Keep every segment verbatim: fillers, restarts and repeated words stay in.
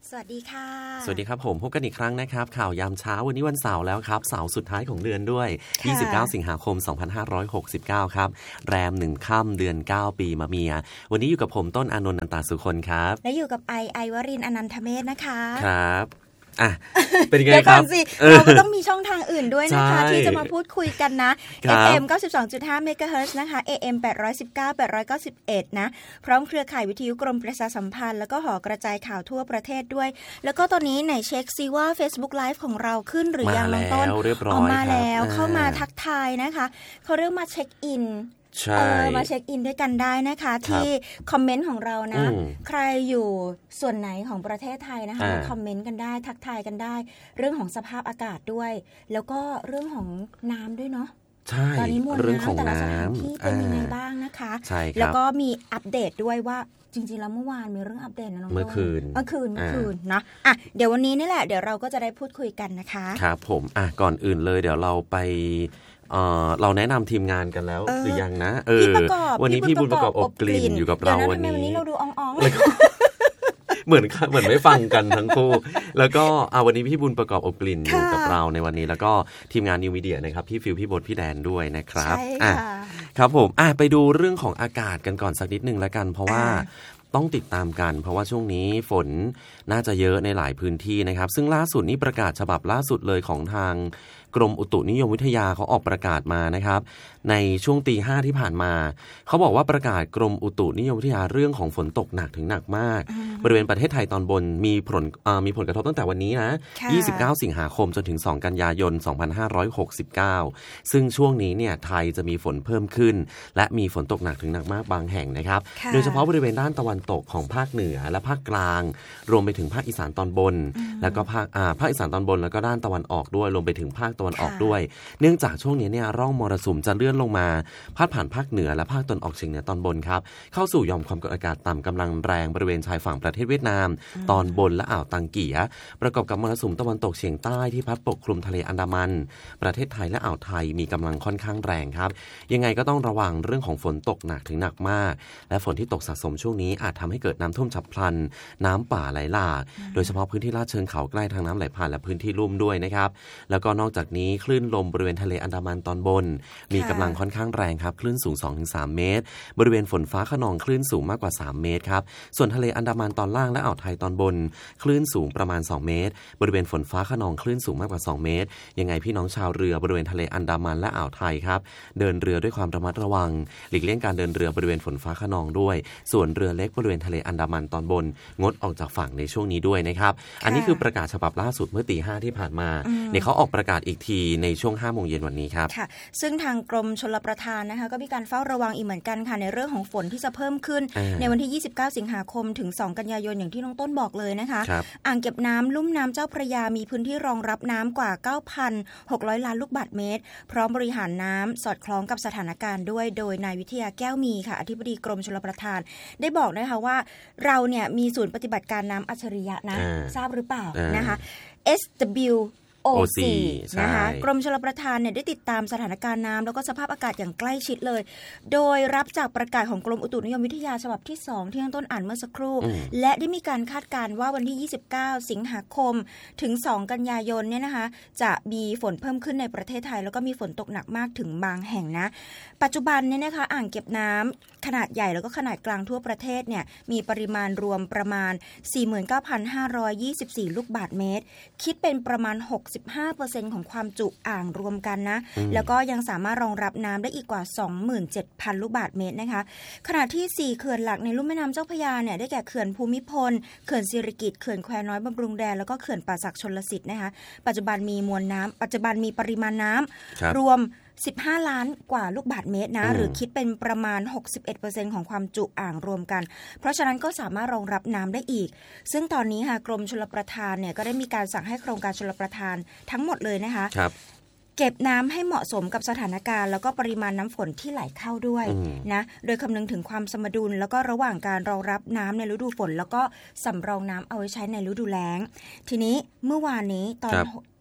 สวัสดีค่ะสวัสดีครับผมพบกันอีกครั้งนะครับข่าวยามเช้าวันนี้วันเสาร์แล้วครับเสาร์สุดท้ายของเดือนด้วยยี่สิบเก้าสิงหาคมสองพันห้าร้อยหกสิบเก้าครับแรมหนึ่งค่ำเดือนเก้าปีมะเมียวันนี้อยู่กับผมต้นอานนท์อันตาสุคนครับและอยู่กับไอไอวรินทร์อนันทเมธนะคะครับอ่ะเป็นไงครับเดี๋ยวก่อนสิเราก็ต้องมีช่องทางอื่นด้วยนะคะที่จะมาพูดคุยกันนะ เอฟ เอ็ม เก้าสิบสองจุดห้า เมกะเฮิรตซ์นะคะ เอ เอ็ม แปดร้อยสิบเก้า แปดร้อยเก้าสิบเอ็ดนะพร้อมเครือข่ายวิทยุกรมประชาสัมพันธ์แล้วก็หอกระจายข่าวทั่วประเทศด้วยแล้วก็ตอนนี้ไหนเช็คซิว่า Facebook Live ของเราขึ้นหรือยังน้องต้นออกมาแล้วเข้ามาทักทายนะคะเขาเรียกมาเช็คอินใช่มาเช็คอินด้วยกันได้นะคะที่คอมเมนต์ของเรานะใครอยู่ส่วนไหนของประเทศไทยนะคะมาคอมเมนต์กันได้ทักทายกันได้เรื่องของสภาพอากาศด้วยแล้วก็เรื่องของน้ำด้วยเนาะใช่ตอนนี้มวลน้ำแต่ละสถานที่เป็นยังไงบ้างนะคะแล้วก็มีอัปเดตด้วยว่าจริงๆแล้วเมื่อวานมีเรื่องอัปเดตนะน้องเมื่อคืนเมื่อคืนเมื่อคืนนะอ่ะเดี๋ยววันนี้นี่แหละเดี๋ยวเราก็จะได้พูดคุยกันนะคะครับผมอ่ะก่อนอื่นเลยเดี๋ยวเราไปเอ่อเราแนะนำทีมงานกันแล้วหรือยังนะเออวันนี้พี่บุญประกอบอบกลิ่นอยู่กับเราวันนี้วันนี้เราดูอ่องๆเหมือนเหมือนไม่ฟังกันทั้งคู่แล้วก็อ่ะวันนี้พี่บุญประกอบอบกลิ่นอยู่กับเราในวันนี้แล้วก็ทีมงานนิวมีเดียนะครับพี่ฟิวพี่บดพี่แดนด้วยนะครับอ่ะครับผมอ่ะไปดูเรื่องของอากาศกันก่อนสักนิดนึงแล้วกันเพราะว่าต้องติดตามกันเพราะว่าช่วงนี้ฝนน่าจะเยอะในหลายพื้นที่นะครับซึ่งล่าสุดนี้ประกาศฉบับล่าสุดเลยของทางกรมอุตุนิยมวิทยาเขาออกประกาศมานะครับในช่วงตีห้าที่ผ่านมาเขาบอกว่าประกาศกรมอุตุนิยมวิทยาเรื่องของฝนตกหนักถึงหนักมากบริเวณประเทศไทยตอนบนมีผลมีผลกระทบตั้งแต่วันนี้นะยี่สิบเก้าสิงหาคมจนถึงสองกันยายนสองพันห้าร้อยหกสิบเก้าซึ่งช่วงนี้เนี่ยไทยจะมีฝนเพิ่มขึ้นและมีฝนตกหนักถึงหนักมากบางแห่งนะครับโดยเฉพาะบริเวณด้านตะวันตกของภาคเหนือและภาคกลางรวมไปถึงภาคอีสานตอนบนแล้วก็ภาคอ่าภาคอีสานตอนบนแล้วก็ด้านตะวันออกด้วยรวมไปถึงภาคตะวันออกด้วยเนื่องจากช่วงนี้เนี่ยร่องมรสุมจะเลื่อนลงมาพาดผ่านภาคเหนือและภาคตะวันออกเฉียงเหนือตอนบนครับเข้าสู่หย่อมความกดอากาศต่ำกำลังแรงบริเวณชายฝั่งประเทศเวียดนามตอนบนและอ่าวตังเกียประกอบกับมรสุมตะวันตกเฉียงใต้ที่พัดปกคลุมทะเลอันดามันประเทศไทยและอ่าวไทยมีกำลังค่อนข้างแรงครับยังไงก็ต้องระวังเรื่องของฝนตกหนักถึงหนักมากและฝนที่ตกสะสมช่วงนี้อาจทำให้เกิดน้ำท่วมฉับพลันน้ำป่าไหลหลากโดยเฉพาะพื้นที่ลาดเชิงเขาใกล้ทางน้ำไหลผ่านและพื้นที่ลุ่มด้วยนะครับแล้วก็นอกจากนี้คลื่นลมบริเวณทะเลอันดามันตอนบนมีกำลังค่อนข้างแรงครับคลื่นสูง สองถึงสาม เมตรบริเวณฝนฟ้าคะนองคลื่นสูงมากกว่าสามเมตรครับส่วนทะเลอันดามันตอนล่างและอ่าวไทยตอนบนคลื่นสูงประมาณสองเมตรบริเวณฝนฟ้าคะนองคลื่นสูงมากกว่าสองเมตรยังไงพี่น้องชาวเรือบริเวณทะเลอันดามันและอ่าวไทยครับเดินเรือด้วยความระมัดระวังหลีกเลี่ยงการเดินเรือบริเวณฝนฟ้าคะนองด้วยส่วนเรือเล็กบริเวณทะเลอันดามันตอนบนงดออกจากฝั่งในช่วงนี้ด้วยนะครับอันนี้คือประกาศฉบับล่าสุดเมื่อตีห้าที่ผ่านมาเนี่ยเขาออกประกาศอีกทีในช่วงห้าโมงเย็นวันนี้ครับค่ะซึ่งทางกรมชลประทานนะคะก็มีการเฝ้าระวังอีกเหมือนกันค่ะในเรื่องของฝนที่จะเพิ่มขึ้นในวันที่ยี่สิบเก้าสิงหาคมถึงสองกันยายนอย่างที่น้องต้นบอกเลยนะคะอ่างเก็บน้ำลุ่มน้ำเจ้าพระยามีพื้นที่รองรับน้ำกว่า เก้าพันหกร้อย ล้านลูกบาศก์เมตรพร้อมบริหารน้ำสอดคล้องกับสถานการณ์ด้วยโดยนายวิทยาแก้วมีค่ะอธิบดีกรมชลประทานได้บอกนะคะว่าเราเนี่ยมีศูนย์ปฏิบัติการน้ำอัจฉริยะนะทราบหรือเปล่านะคะ เอส ดับเบิลยูโอ ซี นะคะกรมชลประทานเนี่ยได้ติดตามสถานการณ์น้ำแล้วก็สภาพอากาศอย่างใกล้ชิดเลยโดยรับจากประกาศของกรมอุตุนิยมวิทยาฉบับที่สองที่ต้นอ่านเมื่อสักครู่และได้มีการคาดการณ์ว่าวันที่ยี่สิบเก้าสิงหาคมถึงสองกันยายนเนี่ยนะคะจะมีฝนเพิ่มขึ้นในประเทศไทยแล้วก็มีฝนตกหนักมากถึงบางแห่งนะปัจจุบันเนี่ยนะคะอ่างเก็บน้ำขนาดใหญ่แล้วก็ขนาดกลางทั่วประเทศเนี่ยมีปริมาณรวมประมาณ สี่หมื่นเก้าพันห้าร้อยยี่สิบสี่ ลูกบาศก์เมตรคิดเป็นประมาณ หกสิบห้าเปอร์เซ็นต์ ของความจุอ่างรวมกันนะแล้วก็ยังสามารถรองรับน้ำได้อีกกว่า สองหมื่นเจ็ดพัน ลูกบาศก์เมตรนะคะขณะที่สี่เขื่อนหลักในลุ่มแม่น้ำเจ้าพระยาเนี่ยได้แก่เขื่อนภูมิพลเขื่อนสิริกิติ์เขื่อนแควน้อยบำรุงแดนแล้วก็เขื่อนป่าสักชลสิทธิ์นะคะปัจจุบันมีมวลน้ำปัจจุบันมีปริมาณน้ำรวมสิบห้าล้านกว่าลูกบาศก์เมตรนะหรือคิดเป็นประมาณ หกสิบเอ็ดเปอร์เซ็นต์ ของความจุอ่างรวมกันเพราะฉะนั้นก็สามารถรองรับน้ำได้อีกซึ่งตอนนี้ค่ะกรมชลประทานเนี่ยก็ได้มีการสั่งให้โครงการชลประทานทั้งหมดเลยนะคะเก็บน้ำให้เหมาะสมกับสถานการณ์แล้วก็ปริมาณน้ำฝนที่ไหลเข้าด้วยนะโดยคำนึงถึงความสมดุลแล้วก็ระหว่างการรองรับน้ำในฤดูฝนแล้วก็สำรองน้ำเอาไว้ใช้ในฤดูแล้งทีนี้เมื่อวานนี้ตอน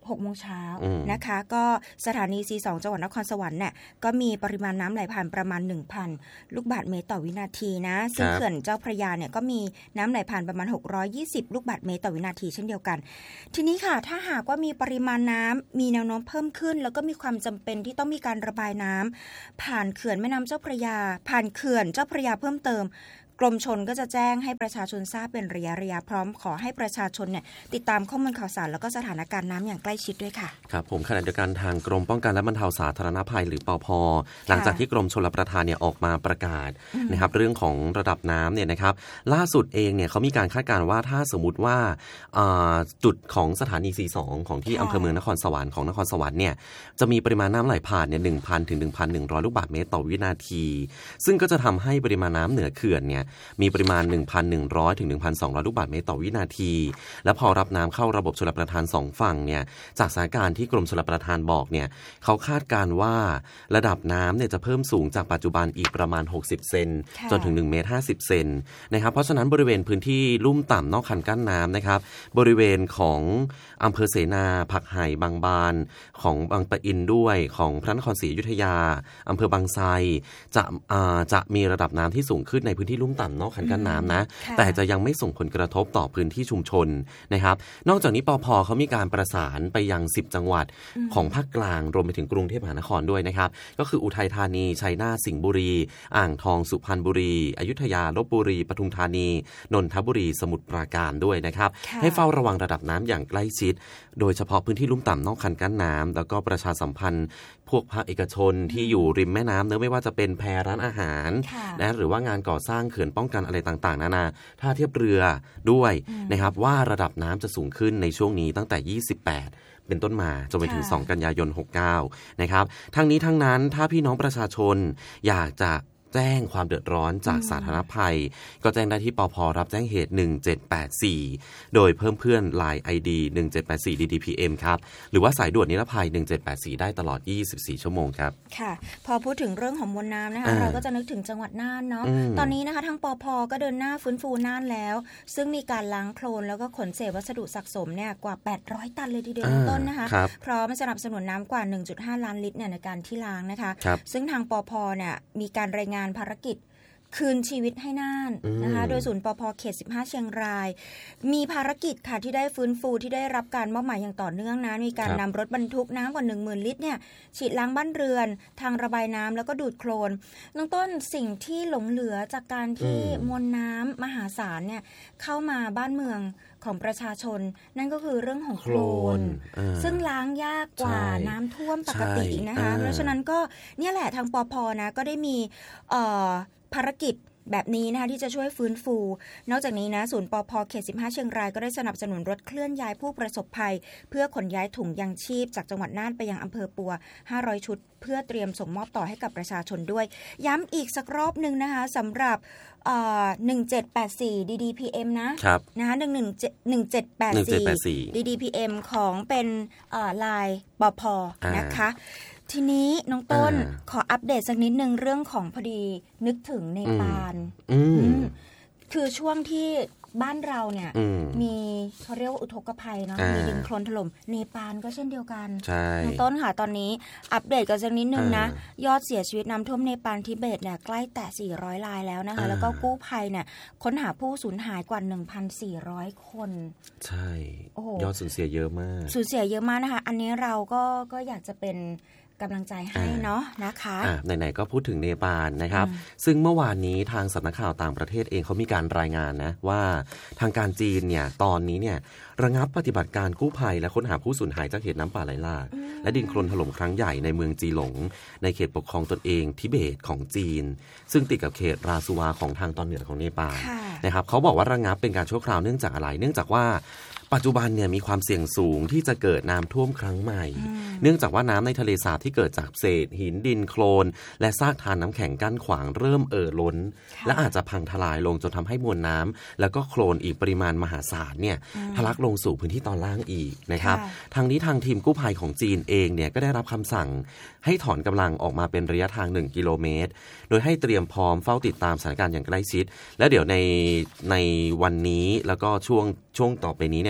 หกโมงเช้านะคะก็สถานี ซี สอง จังหวัดนครสวรรค์เนี่ยก็มีปริมาณน้ำไหลผ่านประมาณ หนึ่งพัน ลูกบาศก์เมตรต่อวินาทีนะซึ่งเขื่อนเจ้าพระยาเนี่ยก็มีน้ำไหลผ่านประมาณหกร้อยยี่สิบลูกบาศก์เมตรต่อวินาทีเช่นเดียวกันทีนี้ค่ะถ้าหากว่ามีปริมาณน้ำมีแนวโน้มเพิ่มขึ้นแล้วก็มีความจำเป็นที่ต้องมีการระบายน้ำผ่านเขื่อนแม่น้ำเจ้าพระยาผ่านเขื่อนเจ้าพระยาเพิ่มเติมกรมชลก็จะแจ้งให้ประชาชนทราบเป็นระยะระยะพร้อมขอให้ประชาชนเนี่ยติดตามข้อมูลข่าวสารแล้วก็สถานการณ์น้ำอย่างใกล้ชิดด้วยค่ะครับผมขณะเดียวกันทางกรมป้องกันและบรรเทาสาธารณภัยหรือปภ.หลังจากที่กรมชลประทานเนี่ยออกมาประกาศนะครับเรื่องของระดับน้ำเนี่ยนะครับล่าสุดเองเนี่ยเขามีการคาดการณ์ว่าถ้าสมมุติว่าจุดของสถานี ซี สอง ของที่อำเภอเมืองนครสวรรค์ของนครสวรรค์เนี่ยจะมีปริมาณน้ำไหลผ่านเนี่ย หนึ่งพัน ถึง หนึ่งพันหนึ่งร้อย ลูกบาศก์เมตรต่อวินาทีซึ่งก็จะทำให้ปริมาณน้ำเหนือเขื่อนเนี่ยมีปริมาณ หนึ่งพันหนึ่งร้อย ถึง หนึ่งพันสองร้อย ลูกบาศก์เมตรต่อวินาทีและพอรับน้ำเข้าระบบชลประทานสองฝั่งเนี่ยจากสถานการณ์ที่กรมชลประทานบอกเนี่ยเขาคาดการณ์ว่าระดับน้ำเนี่ยจะเพิ่มสูงจากปัจจุบันอีกประมาณหกสิบเซนจนถึงหนึ่งเมตรห้าสิบเซนนะครับเพราะฉะนั้นบริเวณพื้นที่ลุ่มต่ำนอกคันกั้นน้ำนะครับบริเวณของอำเภอเสนาผักไห่บางบานของบางปะอินด้วยของพระนครศรีอยุธยาอำเภอบางไทรจะจะมีระดับน้ำที่สูงขึ้นในพื้นที่ลุ่มต่ำนอกคันกั้นน้ำนะแต่จะยังไม่ส่งผลกระทบต่อพื้นที่ชุมชนนะครับนอกจากนี้ปภ.เขามีการประสานไปยังสิบจังหวัดของภาคกลางรวมไปถึงกรุงเทพมหานครด้วยนะครับก็คืออุทัยธานีชัยนาทสิงห์บุรีอ่างทองสุพรรณบุรีอยุธยาลพบุรีปทุมธานีนนทบุรีสมุทรปราการด้วยนะครับให้เฝ้าระวังระดับน้ำอย่างใกล้ชิดโดยเฉพาะพื้นที่ลุ่มต่ำนอกคันกั้นน้ำแล้วก็ประชาสัมพันธ์พวกภาคเอกชนที่อยู่ริมแม่น้ำเนื้อไม่ว่าจะเป็นแพร้านอาหารนะหรือว่างานก่อสร้างเขื่อนป้องกันอะไรต่างๆนานาท่าเทียบเรือด้วยนะครับว่าระดับน้ำจะสูงขึ้นในช่วงนี้ตั้งแต่ยี่สิบแปดเป็นต้นมาจนไปถึงสองกันยายนหกสิบเก้านะครับทั้งนี้ทั้งนั้นถ้าพี่น้องประชาชนอยากจะแจ้งความเดือดร้อนจากสาธารณภัยก็แจ้งได้ที่ปภ.รับแจ้งเหตุหนึ่งเจ็ดแปดสี่โดยเพิ่มเพื่อน ไลน์ ไอ ดี หนึ่งเจ็ดแปดสี่ ดี ดี พี เอ็ม ครับหรือว่าสายด่วนนิรภัยหนึ่งเจ็ดแปดสี่ได้ตลอดยี่สิบสี่ชั่วโมงครับค่ะพอพูดถึงเรื่องของมวลน้ำนะคะเราก็จะนึกถึงจังหวัดน่านเนาะตอนนี้นะคะทางปภ.ก็เดินหน้าฟื้นฟูน่านแล้วซึ่งมีการล้างโคลนแล้วก็ขนเศษวัสดุสะสมเนี่ยกว่าแปดร้อยตันเลยทีเดียวต้นนะคะพร้อมสนับสนุนน้ำกว่า หนึ่งจุดห้า ล้านลิตรเนี่ยในการที่ล้างนะคะซึ่งทางปภ.เนี่ยมีการรายงานภารกิจคืนชีวิตให้น่านนะคะโดยศูนย์ปภ.เขตสิบห้าเชียงรายมีภารกิจค่ะที่ได้ฟื้นฟูที่ได้รับการมอบหมายอย่างต่อเนื่องนะมีการนำรถบรรทุกน้ำกว่า หนึ่งหมื่น ลิตรเนี่ยฉีดล้างบ้านเรือนทางระบายน้ำแล้วก็ดูดโคลนน้องต้นสิ่งที่หลงเหลือจากการที่มวลน้ำมหาศาลเนี่ยเข้ามาบ้านเมืองของประชาชนนั่นก็คือเรื่องของโคลนซึ่งล้างยากกว่าน้ำท่วมปกตินะคะเพราะฉะนั้นก็เนี่ยแหละทางปภ.นะก็ได้มีเอ่อภารกิจแบบนี้นะคะที่จะช่วยฟื้นฟูนอกจากนี้นะศูนย์ปภ.เขตสิบห้าเชียงรายก็ได้สนับสนุนรถเคลื่อนย้ายผู้ประสบภัยเพื่อขนย้ายถุงยางชีพจากจังหวัดน่านไปยังอำเภอปัวห้าร้อยชุดเพื่อเตรียมส่งมอบต่อให้กับประชาชนด้วยย้ำอีกสักรอบนึงนะคะสำหรับหนึ่งเจ็ดแปดสี่ ดี ดี พี เอ็ม นะครับนะคะหนึ่งหนึ่งเจ็ด หนึ่งเจ็ดแปดสี่ ดี ดี พี เอ็ม ของเป็นไลน์ปภ.นะคะทีนี้น้องต้นขออัปเดตสักนิดนึงเรื่องของพอดีนึกถึงเนปาลคือช่วงที่บ้านเราเนี่ยมีเขาเรียกว่าอุทกภัยเนาะมีดินโคลนถล่มเนปาลก็เช่นเดียวกันน้องต้นค่ะตอนนี้อัปเดตกันสักนิดนึงนะยอดเสียชีวิตน้ำท่วมเนปาลทิเบตเนี่ยใกล้แต่สี่ร้อยรายแล้วนะคะแล้วก็กู้ภัยเนี่ยค้นหาผู้สูญหายกว่า หนึ่งพันสี่ร้อย คนใช่ยอดสูญเสียเยอะมากสูญเสียเยอะมากนะคะอันนี้เราก็ก็อยากจะเป็นกำลังใจให้เนาะนะคะไหนๆก็พูดถึงเนปาลนะครับซึ่งเมื่อวานนี้ทางสำนักข่าวต่างประเทศเองเขามีการรายงานนะว่าทางการจีนเนี่ยตอนนี้เนี่ยระงับปฏิบัติการกู้ภัยและค้นหาผู้สูญหายจากเหตุน้ำป่าไหลหลากและดินโคลนถล่มครั้งใหญ่ในเมืองจีหลงในเขตปกครองตนเองทิเบตของจีนซึ่งติดกับเขตราซูวาของทางตอนเหนือของเนปาลนะครับเขาบอกว่าระงับเป็นการชั่วคราวเนื่องจากอะไรเนื่องจากว่าปัจจุบันเนี่ยมีความเสี่ยงสูงที่จะเกิดน้ำท่วมครั้งใหม่เนื่องจากว่าน้ำในทะเลสาบที่เกิดจากเศษหินดินโคลนและซากธารน้ำแข็งกั้นขวางเริ่มเอ่อล้นและอาจจะพังทลายลงจนทำให้มวลน้ำแล้วก็โคลนอีกปริมาณมหาศาลเนี่ยทะลักลงสู่พื้นที่ตอนล่างอีกนะครับทางนี้ทางทีมกู้ภัยของจีนเองเนี่ยก็ได้รับคำสั่งให้ถอนกำลังออกมาเป็นระยะทางหนึ่งกิโลเมตรโดยให้เตรียมพร้อมเฝ้าติดตามสถานการณ์อย่างใกล้ชิดและเดี๋ยวในในวันนี้แล้วก็ช่วงช่วงต่อไปนี้เนี่ย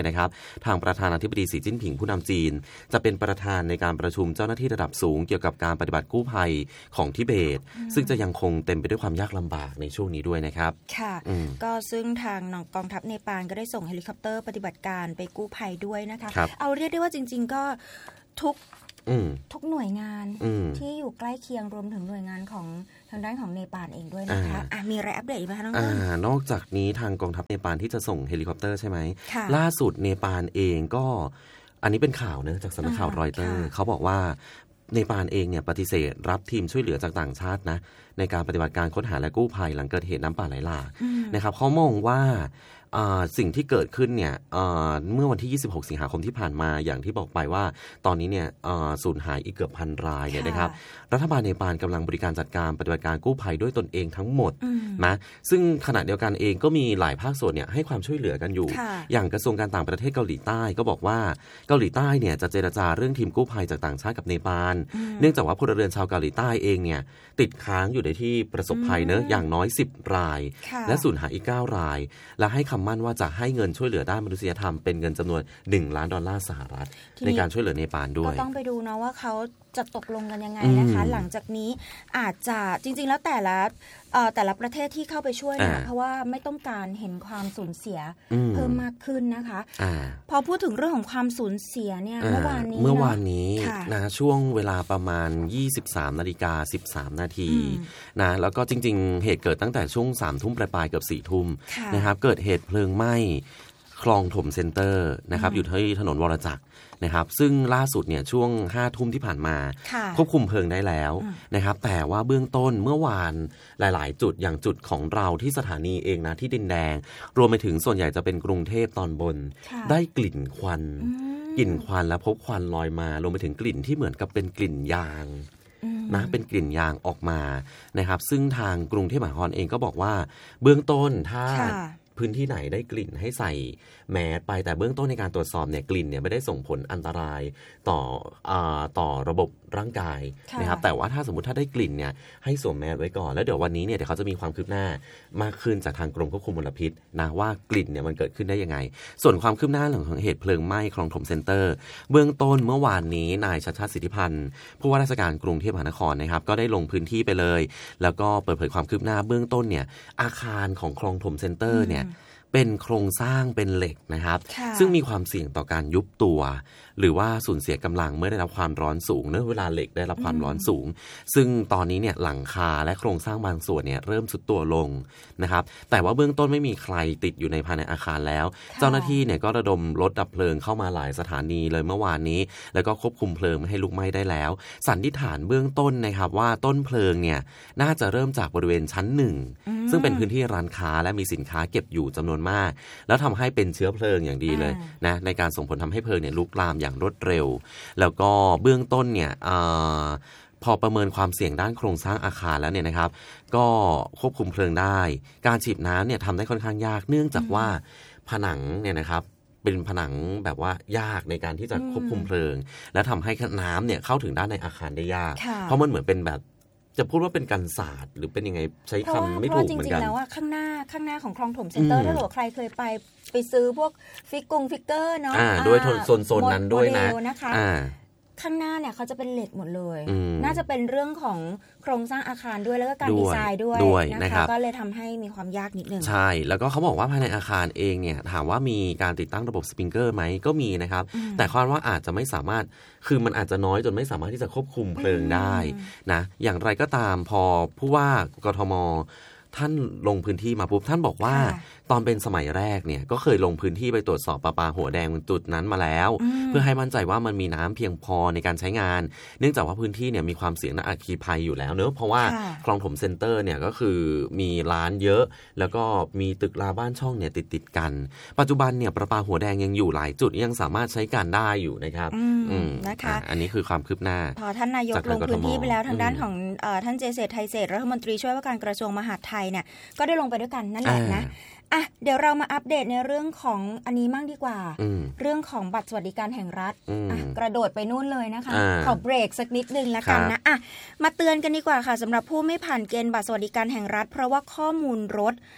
นะครับทางประธานาธิบดีสีจิ้นผิงผู้นำจีนจะเป็นประธานในการประชุมเจ้าหน้าที่ระดับสูงเกี่ยวกับการปฏิบัติกู้ภัยของทิเบตซึ่งจะยังคงเต็มไปด้วยความยากลำบากในช่วงนี้ด้วยนะครับค่ะก็ซึ่งทางกองทัพเนปาลก็ได้ส่งเฮลิคอปเตอร์ปฏิบัติการไปกู้ภัยด้วยนะคะเอาเรียกได้ว่าจริงๆก็ทุกทุกหน่วยงานที่อยู่ใกล้เคียงรวมถึงหน่วยงานของทางด้านของเนปาลเองด้วยนะคะอ่ะมีอะไรอัปเดตอีกไหมคะน้องต้นนอกจากนี้ทางกองทัพเนปาลที่จะส่งเฮลิคอปเตอร์ใช่ไหมล่าสุดเนปาลเองก็อันนี้เป็นข่าวนะจากสำนักข่าวรอยเตอร์เขาบอกว่าเนปาลเองเนี่ยปฏิเสธรับทีมช่วยเหลือจากต่างชาตินะในการปฏิบัติการค้นหาและกู้ภัยหลังเกิดเหตุน้ำป่าไหลหลากนะครับเขามองว่าสิ่งที่เกิดขึ้นเนี่ยเมื่อวันที่ยี่สิบหกสิงหาคมที่ผ่านมาอย่างที่บอกไปว่าตอนนี้เนี่ยสูญหายอีกเกือบพันรายเนี่ยนะครับรัฐบาลเนปาลกำลังบริการจัดการปฏิบัติการกู้ภัยด้วยตนเองทั้งหมดนะซึ่งขณะเดียวกันเองก็มีหลายภาคส่วนเนี่ยให้ความช่วยเหลือกันอยู่อย่างกระทรวงการต่างประเทศเกาหลีใต้ก็บอกว่าเกาหลีใต้เนี่ยจะเจรจาเรื่องทีมกู้ภัยจากต่างชาติกับเนปาลเนื่องจากว่าพลเรือนชาวเกาหลีใต้เองเนี่ยติดค้างอยู่ในที่ประสบภัยเนอะอย่างน้อยสิบรายและสูญหายอีกเก้ารายและให้คำมั่นว่าจะให้เงินช่วยเหลือด้านมนุษยธรรมเป็นเงินจำนวนหนึ่งล้านดอลลาร์สหรัฐในการช่วยเหลือเนปาลด้วยก็ต้องไปดูนะว่าเขาจะตกลงกันยังไงนะคะหลังจากนี้อาจจะจริงๆแล้วแต่ละแต่ละประเทศที่เข้าไปช่วยเนี่ยเพราะว่าไม่ต้องการเห็นความสูญเสียเพิ่มมากขึ้นนะคะพอพูดถึงเรื่องของความสูญเสียเนี่ยเมื่อวานนี้เมื่อวานนี้นะช่วงเวลาประมาณ ยี่สิบสามนาฬิกาสิบสามนาทีนะแล้วก็จริงๆเหตุเกิดตั้งแต่ช่วง สามทุ่มปลายๆเกือบ สี่ทุ่มนะครับเกิดเหตุเพลิงไหม้คลองถมเซ็นเตอร์นะครับอยู่ที่ถนนวรจักรนะครับซึ่งล่าสุดเนี่ยช่วงห้าทุ่มที่ผ่านมาควบคุมเพลิงได้แล้วนะครับแต่ว่าเบื้องต้นเมื่อวานหลายๆจุดอย่างจุดของเราที่สถานีเองนะที่ดินแดงรวมไปถึงส่วนใหญ่จะเป็นกรุงเทพตอนบนได้กลิ่นควันกลิ่นควันและพบควันลอยมารวมไปถึงกลิ่นที่เหมือนกับเป็นกลิ่นยางนะเป็นกลิ่นยางออกมานะครับซึ่งทางกรุงเทพมหานครเองก็บอกว่าเบื้องต้นถ้าพื้นที่ไหนได้กลิ่นให้ใส่แมสไปแต่เบื้องต้นในการตรวจสอบเนี่ยกลิ่นเนี่ยไม่ได้ส่งผลอันตรายต่ออ่าต่อระบบร่างกายนะครับแต่ว่าถ้าสมมติถ้าได้กลิ่นเนี่ยให้สวมแมสไว้ก่อนแล้วเดี๋ยววันนี้เนี่ยเดี๋ยวเขาจะมีความคืบหน้ามากขึ้นจากทางกรมควบคุมมลพิษนะว่ากลิ่นเนี่ยมันเกิดขึ้นได้ยังไงส่วนความคืบหน้าของเหตุเพลิงไหม้คลองถมเซ็นเตอร์เบื้องต้นเมื่อวานนี้นายชัชชาติสิทธิพันธ์ผู้ว่าราชการกรุงเทพมหานครนะครับก็ได้ลงพื้นที่ไปเลยแล้วก็เปิดเผยความคืบหน้าเบื้องต้นเนี่ยอาคารของคลองถมเซ็นเตอร์เนี่ยเป็นโครงสร้างเป็นเหล็กนะครับซึ่งมีความเสี่ยงต่อการยุบตัวหรือว่าสูญเสียกำลังเมื่อได้รับความร้อนสูงเนื่องเวลาเหล็กได้รับความร้อนสูงซึ่งตอนนี้เนี่ยหลังคาและโครงสร้างบางส่วนเนี่ยเริ่มทรุดตัวลงนะครับแต่ว่าเบื้องต้นไม่มีใครติดอยู่ในภายในอาคารแล้วเจ้าหน้าที่เนี่ยก็ระดมรถดับเพลิงเข้ามาหลายสถานีเลยเมื่อวานนี้แล้วก็ควบคุมเพลิงไม่ให้ลุกไหม้ได้แล้วสันนิษฐานเบื้องต้นนะครับว่าต้นเพลิงเนี่ยน่าจะเริ่มจากบริเวณชั้นหนึ่งซึ่งเป็นพื้นที่ร้านค้าและมีสินค้าเก็บอยู่จำนวนมากแล้วทำให้เป็นเชื้อเพลิงอย่างดีเลยนะในการส่งผลทำให้เพลิงเนี่ยลุกลามอย่างรวดเร็วแล้วก็เบื้องต้นเนี่ยพอประเมินความเสี่ยงด้านโครงสร้างอาคารแล้วเนี่ยนะครับก็ควบคุมเพลิงได้การฉีดน้ำเนี่ยทำได้ค่อนข้างยากเนื่องจากว่าผนังเนี่ยนะครับเป็นผนังแบบว่ายากในการที่จะควบคุมเพลิงและทำให้น้ำเนี่ยเข้าถึงด้านในอาคารได้ยากเพราะมันเหมือนเป็นแบบจะพูดว่าเป็นกันศาสตร์หรือเป็นยังไงใช้คำไม่ถูกเหมือนกันเพราะจริงๆแล้วว่าข้างหน้าข้างหน้าของคลองถมเซ็นเตอร์ถ้าเกิดใครเคยไปไปซื้อพวกฟิกกงฟิกเกอร์เนาะด้วยโซนๆนั้นด้วยนะข้างหน้าเนี่ยเขาจะเป็นเหล็กหมดเลยน่าจะเป็นเรื่องของโครงสร้างอาคารด้วยแล้วก็การดีไซน์ด้วยนะคะก็เลยทำให้มีความยากนิดนึงใช่แล้วก็เขาบอกว่าภายในอาคารเองเนี่ยถามว่ามีการติดตั้งระบบสปริงเกอร์ไหมก็มีนะครับแต่ความว่าอาจจะไม่สามารถคือมันอาจจะน้อยจนไม่สามารถที่จะควบคุมเพลิงได้นะอย่างไรก็ตามพอผู้ว่ากทมท่านลงพื้นที่มาปุ๊บท่านบอกว่าตอนเป็นสมัยแรกเนี่ยก็เคยลงพื้นที่ไปตรวจสอบประปาหัวแดงจุดนั้นมาแล้วเพื่อให้มั่นใจว่ามันมีน้ำเพียงพอในการใช้งานเนื่องจากว่าพื้นที่เนี่ยมีความเสี่ยงด้านอัคคีภัยอยู่แล้วเนอะเพราะว่าคลองถมเซ็นเตอร์เนี่ยก็คือมีร้านเยอะแล้วก็มีตึกราบ้านช่องเนี่ยติดติดกันปัจจุบันเนี่ยประปาหัวแดงยังอยู่หลายจุดยังสามารถใช้การได้อยู่นะครับนะคะอันนี้คือความคืบหน้าพอท่านนายกลงพื้นที่ไปแล้วทางด้านของท่านเจเศรษฐ์ไทยเศรษฐ์รัฐมนตรีช่วยว่าการกระทรวงมหาดไทยเนี่ยก็ได้ลงไปด้วยกันนั่นแหละนะอ่ะเดี๋ยวเรามาอัปเดตในเรื่องของอันนี้มั่งดีกว่าเรื่องของบัตรสวัสดิการแห่งรัฐอ่ะกระโดดไปนู่นเลยนะคะขอเบรกสักนิดนึงละกันนะอ่ะมาเตือนกันดีกว่าค่ะสำหรับผู้ไม่ผ่านเกณฑ์บัตรสวัสดิการแห่งรัฐเพราะว่าข้อมูลรถ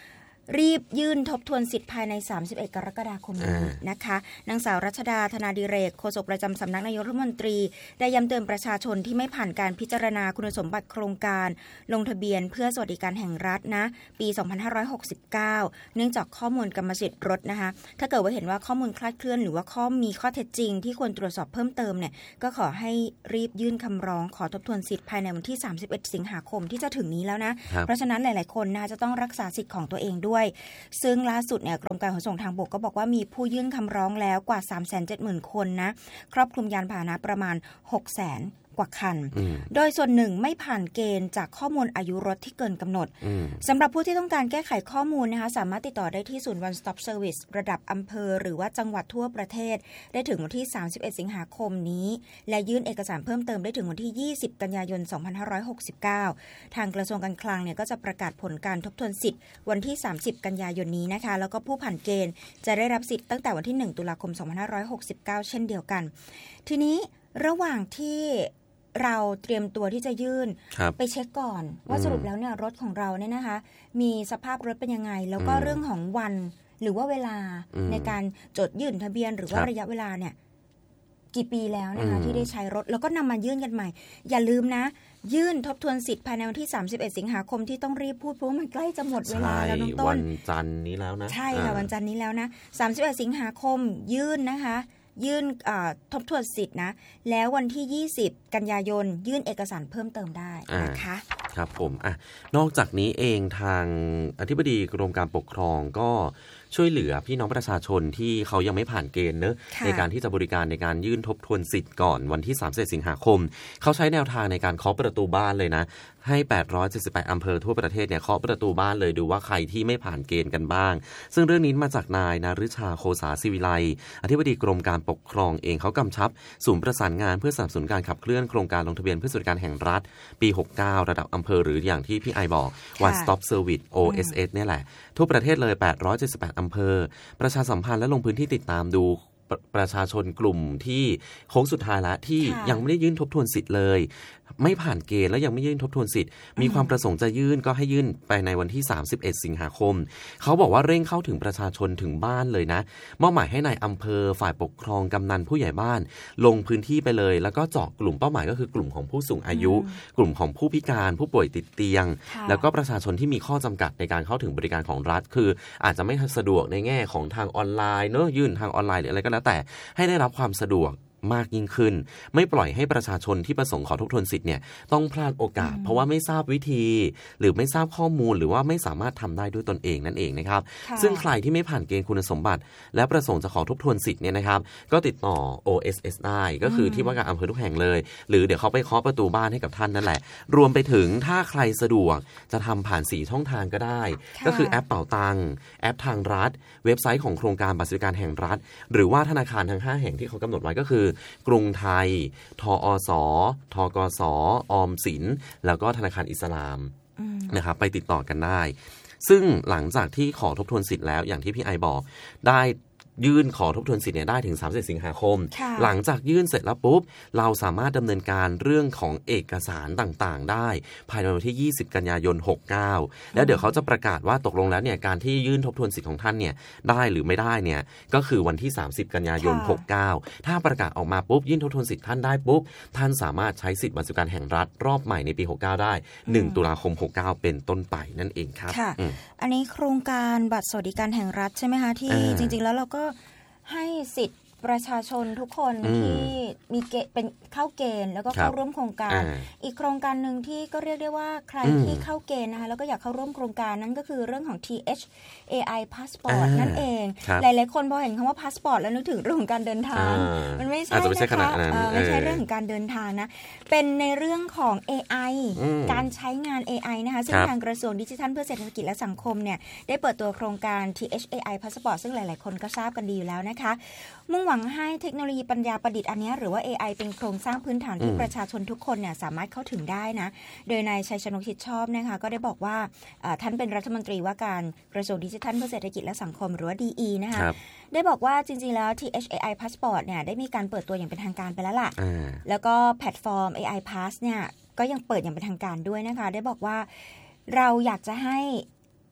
รีบยื่นทบทวนสิทธิ์ภายในสามสิบเอ็ดกรกฎาคมนี้นะคะนางสาวรัชดาธนาดิเรกโฆษกประจำสำนักนายกรัฐมนตรีได้ย้ำเตือนประชาชนที่ไม่ผ่านการพิจารณาคุณสมบัติโครงการลงทะเบียนเพื่อสวัสดิการแห่งรัฐนะปีสองพันห้าร้อยหกสิบเก้าเนื่องจากข้อมูลกรรมสิทธิ์รถนะคะถ้าเกิดว่าเห็นว่าข้อมูลคลาดเคลื่อนหรือว่าข้อมีข้อเท็จจริงที่ควรตรวจสอบเพิ่มเติมเนี่ยก็ขอให้รีบยื่นคำร้องขอทบทวนสิทธิ์ภายในวันที่สามสิบเอ็ดสิงหาคมที่จะถึงนี้แล้วนะเพราะฉะนั้นหลายๆคนนะจะต้องรักษาสิทธิ์ของตัวเองด้วยซึ่งล่าสุดเนี่ยกรมการขนส่งทางบกก็บอกว่ามีผู้ยื่นคำร้องแล้วกว่า สามแสนเจ็ดหมื่น คนนะครอบคลุมยานพาหนะประมาณ หกแสนกว่าคันโดยส่วนหนึ่งไม่ผ่านเกณฑ์จากข้อมูลอายุรถที่เกินกำหนดสำหรับผู้ที่ต้องการแก้ไขข้อมูลนะคะสามารถติดต่อได้ที่ศูนย์ One Stop Service ระดับอำเภอหรือว่าจังหวัดทั่วประเทศได้ถึงวันที่สามสิบเอ็ดสิงหาคมนี้และยื่นเอกสารเพิ่มเติมได้ถึงวันที่ยี่สิบกันยายนสองพันห้าร้อยหกสิบเก้าทางกระทรวงการคลังเนี่ยก็จะประกาศผลการทบทวนสิทธิ์วันที่สามสิบกันยายนนี้นะคะแล้วก็ผู้ผ่านเกณฑ์จะได้รับสิทธิ์ตั้งแต่วันที่หนึ่งตุลาคมสองพันห้าร้อยหกสิบเก้าเช่นเดียวกันทีนี้ระหว่างที่เราเตรียมตัวที่จะยื่นไปเช็คก่อนว่าสรุปแล้วเนี่ยรถของเราเนี่ยนะคะมีสภาพรถเป็นยังไงแล้วก็เรื่องของวันหรือว่าเวลาในการจดยื่นทะเบียนหรือว่าระยะเวลาเนี่ยกี่ปีแล้วนะคะที่ได้ใช้รถแล้วก็นำมายื่นกันใหม่อย่าลืมนะยื่นทบทวนสิทธิ์ภายในวันที่สามสิบเอ็ดสิงหาคมที่ต้องรีบพูดเพราะว่ามันใกล้จะหมดเวลาแล้วน้องต้นวันจันทร์นี้แล้วนะใช่ค่ะวันจันทร์นี้แล้วนะสามสิบเอ็ดสิงหาคมยื่นนะคะยื่นทบทวนสิทธิ์นะแล้ววันที่ยี่สิบกันยายนยื่นเอกสารเพิ่มเติมได้นะคะครับผมอ่ะนอกจากนี้เองทางอธิบดีกรมการปกครองก็ช่วยเหลือพี่น้องประชาชนที่เขายังไม่ผ่านเกณฑ์เนอะในการที่จะบริการในการยื่นทบทวนสิทธิ์ก่อนวันที่สามสิบเอ็ดสิงหาคมเขาใช้แนวทางในการเคาะประตูบ้านเลยนะให้แปดร้อยเจ็ดสิบแปดอำเภอทั่วประเทศเนี่ยเคาะประตูบ้านเลยดูว่าใครที่ไม่ผ่านเกณฑ์กันบ้างซึ่งเรื่องนี้มาจากนายนฤชาโคสาศิวิไลอธิบดีกรมการปกครองเองเขากำชับศูนย์ประสานงานเพื่อสนับสนุนการขับเคลื่อนโครงการลงทะเบียนเพื่อสวัสดิการแห่งรัฐปีหกสิบเก้าระดับอำเภอหรืออย่างที่พี่ไอบอก One Stop Service โอ เอส เอส เนี่ยแหละทั่วประเทศเลยแปดร้อยเจ็ดสิบแปดอำเภอประชาสัมพันธ์และลงพื้นที่ติดตามดูประชาชนกลุ่มที่โค้งสุดท้ายแล้วที่ยังไม่ได้ยื่นทบทวนสิทธิ์เลยไม่ผ่านเกณฑ์แล้วยังไม่ยื่นทบทวนสิทธิ์มีความประสงค์จะยื่นก็ให้ยื่นไปในวันที่สามสิบเอ็ดสิงหาคมเขาบอกว่าเร่งเข้าถึงประชาชนถึงบ้านเลยนะมอบหมายให้ในายอำเภอฝ่ายปกครองกำนันผู้ใหญ่บ้านลงพื้นที่ไปเลยแล้วก็เจาะกลุ่มเป้าหมายก็คือกลุ่มของผู้สูงอายุกลุ่มของผู้พิการผู้ป่วยติดเตียงแล้วก็ประชาชนที่มีข้อจำกัดในการเข้าถึงบริการของรัฐคืออาจจะไม่สะดวกในแง่ของทางออนไลน์เนอะยื่นทางออนไลน์หรืออะไรก็แล้วแต่ให้ได้รับความสะดวกมากยิ่งขึ้นไม่ปล่อยให้ประชาชนที่ประสงค์ขอทบทวนสิทธิ์เนี่ยต้องพลาดโอกาสเพราะว่าไม่ทราบวิธีหรือไม่ทราบข้อมูลหรือว่าไม่สามารถทำได้ด้วยตนเองนั่นเองนะครับซึ่งใครที่ไม่ผ่านเกณฑ์คุณสมบัติและประสงค์จะขอทบทวนสิทธิ์เนี่ยนะครับก็ติดต่อ โอ เอส เอส ได้ก็คือที่ว่าการอำเภอทุกแห่งเลยหรือเดี๋ยวเขาไปเคาะประตูบ้านให้กับท่านนั่นแหละรวมไปถึงถ้าใครสะดวกจะทำผ่านสี่ช่องทางก็ได้ก็คือแอปเป๋าตังแอปทางรัฐเว็บไซต์ของโครงการบัตรสวัสดิการแห่งรัฐหรือว่าธนาคารทั้งห้าแห่งที่เขากำหนดไว้ก็คือกรุงไทยทอสทกสออมสินแล้วก็ธนาคารอิสลามนะครับไปติดต่อกันได้ซึ่งหลังจากที่ขอทบทวนสิทธิ์แล้วอย่างที่พี่ไอบอกได้ยื่นขอทบทวนสิทธิ์เนี่ยได้ถึงสามสิบสิงหาคมหลังจากยื่นเสร็จแล้วปุ๊บเราสามารถดำเนินการเรื่องของเอกสารต่างๆได้ภายในวันที่ยี่สิบกันยายนหกสิบเก้าแล้วเดี๋ยวเขาจะประกาศว่าตกลงแล้วเนี่ยการที่ยื่นทบทวนสิทธิ์ของท่านเนี่ยได้หรือไม่ได้เนี่ยก็คือวันที่สามสิบกันยายนหกสิบเก้าถ้าประกาศออกมาปุ๊บยื่นทบทวนสิทธิ์ท่านได้ปุ๊บท่านสามารถใช้สิทธิ์บัตรสวัสดิการแห่งรัฐรอบใหม่ในปีหกสิบเก้าได้หนึ่งตุลาคมหกสิบเก้าเป็นต้นไปนั่นเองครับอันนี้โครงการบัตรสวัสดิการแห่งรัฐใช่ไหมคะที่จริงๆแล้วเราก็ให้สิทธิ์ประชาชนทุกคนที่มีเกณฑ์เป็นเข้าเกณฑ์แล้วก็เข้าร่วมโครงการอีกโครงการหนึ่งที่ก็เรียกได้ว่าใครที่เข้าเกณฑ์นะคะแล้วก็อยากเข้าร่วมโครงการนั้นก็คือเรื่องของ ที เอช เอ ไอ Passport นั่นเองหลายๆคนพอเห็นคำว่า Passport แล้วนึกถึงเรื่องของการเดินทางมันไม่ใช่นะคะไม่ใช่เรื่องของการเดินทางนะเป็นในเรื่องของ เอ ไอ การใช้งาน เอ ไอ นะคะซึ่งทางกระทรวงดิจิทัลเพื่อเศรษฐกิจและสังคมเนี่ยได้เปิดตัวโครงการ ที เอช เอ ไอ Passport ซึ่งหลายๆคนก็ทราบกันดีอยู่แล้วนะคะมุ่งหวังให้เทคโนโลยีปัญญาประดิษฐ์อันนี้หรือว่า เอ ไอ เป็นโครงสร้างพื้นฐานที่ประชาชนทุกคนเนี่ยสามารถเข้าถึงได้นะโดยนายชัยชนกชิดชอบนะคะก็ได้บอกว่าท่านเป็นรัฐมนตรีว่าการกระทรวงดิจิทัลเพื่อเศรษฐกิจและสังคมหรือว่า ดี อี นะคะได้บอกว่าจริงๆแล้ว ที เอช เอ ไอ Passport เนี่ยได้มีการเปิดตัวอย่างเป็นทางการไปแล้วล่ะแล้วก็แพลตฟอร์ม เอ ไอ Pass เนี่ยก็ยังเปิดอย่างเป็นทางการด้วยนะคะได้บอกว่าเราอยากจะให้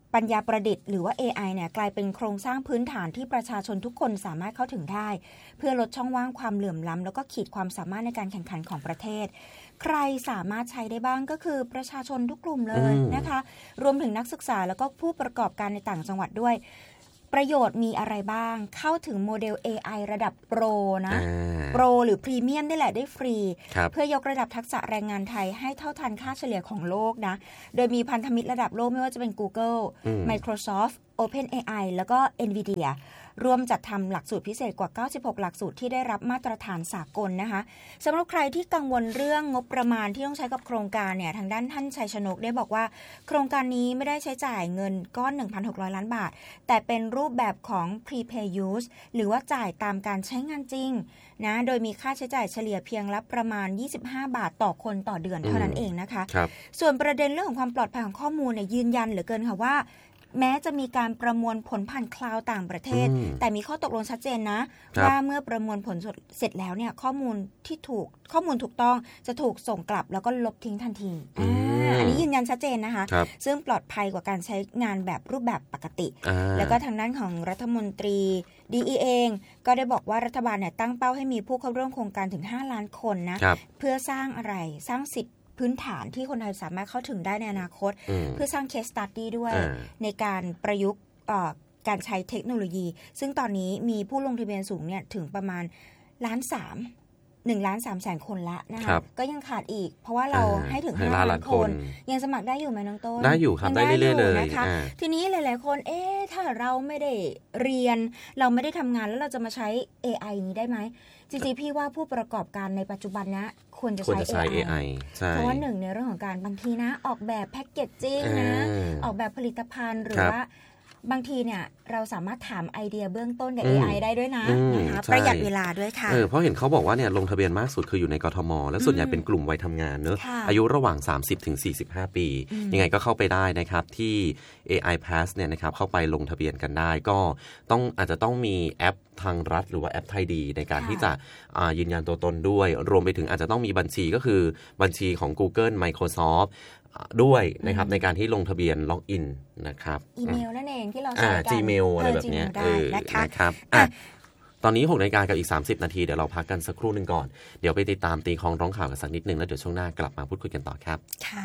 ปัญญาประดิษฐ์หรือว่า เอ ไอ เนี่ยกลายเป็นโครงสร้างพื้นฐานที่ประชาชนทุกคนสามารถเข้าถึงได้เพื่อลดช่องว่างความเหลื่อมล้ำแล้วก็ขีดความสามารถในการแข่งขันของประเทศใครสามารถใช้ได้บ้างก็คือประชาชนทุกกลุ่มเลยนะคะรวมถึงนักศึกษาแล้วก็ผู้ประกอบการในต่างจังหวัดด้วยประโยชน์มีอะไรบ้างเข้าถึงโมเดล เอ ไอ ระดับโปรนะโปรหรือพรีเมียมได้แหละได้ฟรีเพื่อยกระดับทักษะแรงงานไทยให้เท่าทันค่าเฉลี่ยของโลกนะโดยมีพันธมิตรระดับโลกไม่ว่าจะเป็น Google Microsoft OpenAI แล้วก็ Nvidia ร่วมจัดทำหลักสูตรพิเศษกว่าเก้าสิบหกหลักสูตรที่ได้รับมาตรฐานสากลนะคะสำหรับใครที่กังวลเรื่องงบประมาณที่ต้องใช้กับโครงการเนี่ยทางด้านท่านชัยชนกได้บอกว่าโครงการนี้ไม่ได้ใช้จ่ายเงินก้อน หนึ่งพันหกร้อย ล้านบาทแต่เป็นรูปแบบของ prepay use หรือว่าจ่ายตามการใช้งานจริงนะโดยมีค่าใช้จ่ายเฉลี่ยเพียงละประมาณยี่สิบห้าบาทต่อคนต่อเดือนเท่านั้นเองนะคะส่วนประเด็นเรื่องของความปลอดภัยของข้อมูลเนี่ยยืนยันเหลือเกินค่ะว่าแม้จะมีการประมวลผลผ่านคลาวด์ต่างประเทศแต่มีข้อตกลงชัดเจนนะว่าเมื่อประมวลผลเสร็จแล้วเนี่ยข้อมูลที่ถูกข้อมูลถูกต้องจะถูกส่งกลับแล้วก็ลบทิ้งทันที อ, อันนี้ยืนยันชัดเจนนะคะซึ่งปลอดภัยกว่าการใช้งานแบบรูปแบบปกติแล้วก็ทางด้านของรัฐมนตรี ดี อี เองก็ได้บอกว่ารัฐบาลเนี่ยตั้งเป้าให้มีผู้เข้าร่วมโครงการถึงห้าล้านคนนะเพื่อสร้างอะไรสร้างสิทธิพื้นฐานที่คนไทยสามารถเข้าถึงได้ในอนาคตเพื่อสร้าง case study ด้วยในการประยุกต์การใช้เทคโนโลยีซึ่งตอนนี้มีผู้ลงทะเบียนสูงเนี่ยถึงประมาณล้านสามหนึ่งล้านสามแสนคนละนะคะก็ยังขาดอีกเพราะว่าเราให้ถึงห้าล้านคนยังสมัครได้อยู่ไหมน้องต้นได้อยู่ครับได้เรื่อยๆเลยนะคะทีนี้หลายๆคนเอ๊ะถ้าเราไม่ได้เรียนเราไม่ได้ทำงานแล้วเราจะมาใช้ เอ ไอ นี้ได้ไหมจริงๆพี่ว่าผู้ประกอบการในปัจจุบันนะควรจะใช้ เอ ไอ เพราะว่าหนึ่งในเรื่องของการบางทีนะออกแบบแพ็กเกจจิ้งนะออกแบบผลิตภัณฑ์หรือว่าบางทีเนี่ยเราสามารถถามไอเดียเบื้องต้นกับ เอ ไอ ได้ด้วยนะนะคะประหยัดเวลาด้วยค่ะเออเพราะเห็นเขาบอกว่าเนี่ยลงทะเบียนมากสุดคืออยู่ในกทมและส่วนใหญ่เป็นกลุ่มวัยทำงานเนอะอายุระหว่าง สามสิบถึงสี่สิบห้า ปียังไงก็เข้าไปได้นะครับที่ เอ ไอ Pass เนี่ยนะครับเข้าไปลงทะเบียนกันได้ก็ต้องอาจจะต้องมีแอปทางรัฐหรือว่าแอปไทยดีในการที่จะยืนยันตัวตนด้วยรวมไปถึงอาจจะต้องมีบัญชีก็คือบัญชีของ Google Microsoftด้วยนะครับในการที่ลงทะเบียนล็อกอินนะครับอีเมลนั่นเองที่เราใช้กัน Gmail อะไรแบบนี้นะครับตอนนี้หกนาฬิกากับอีกสามสิบนาทีเดี๋ยวเราพักกันสักครู่นึงก่อนเดี๋ยวไปติดตามตีคล้องร้องข่าวกันสักนิดนึงแล้วเดี๋ยวช่วงหน้ากลับมาพูดคุยกันต่อครับค่ะ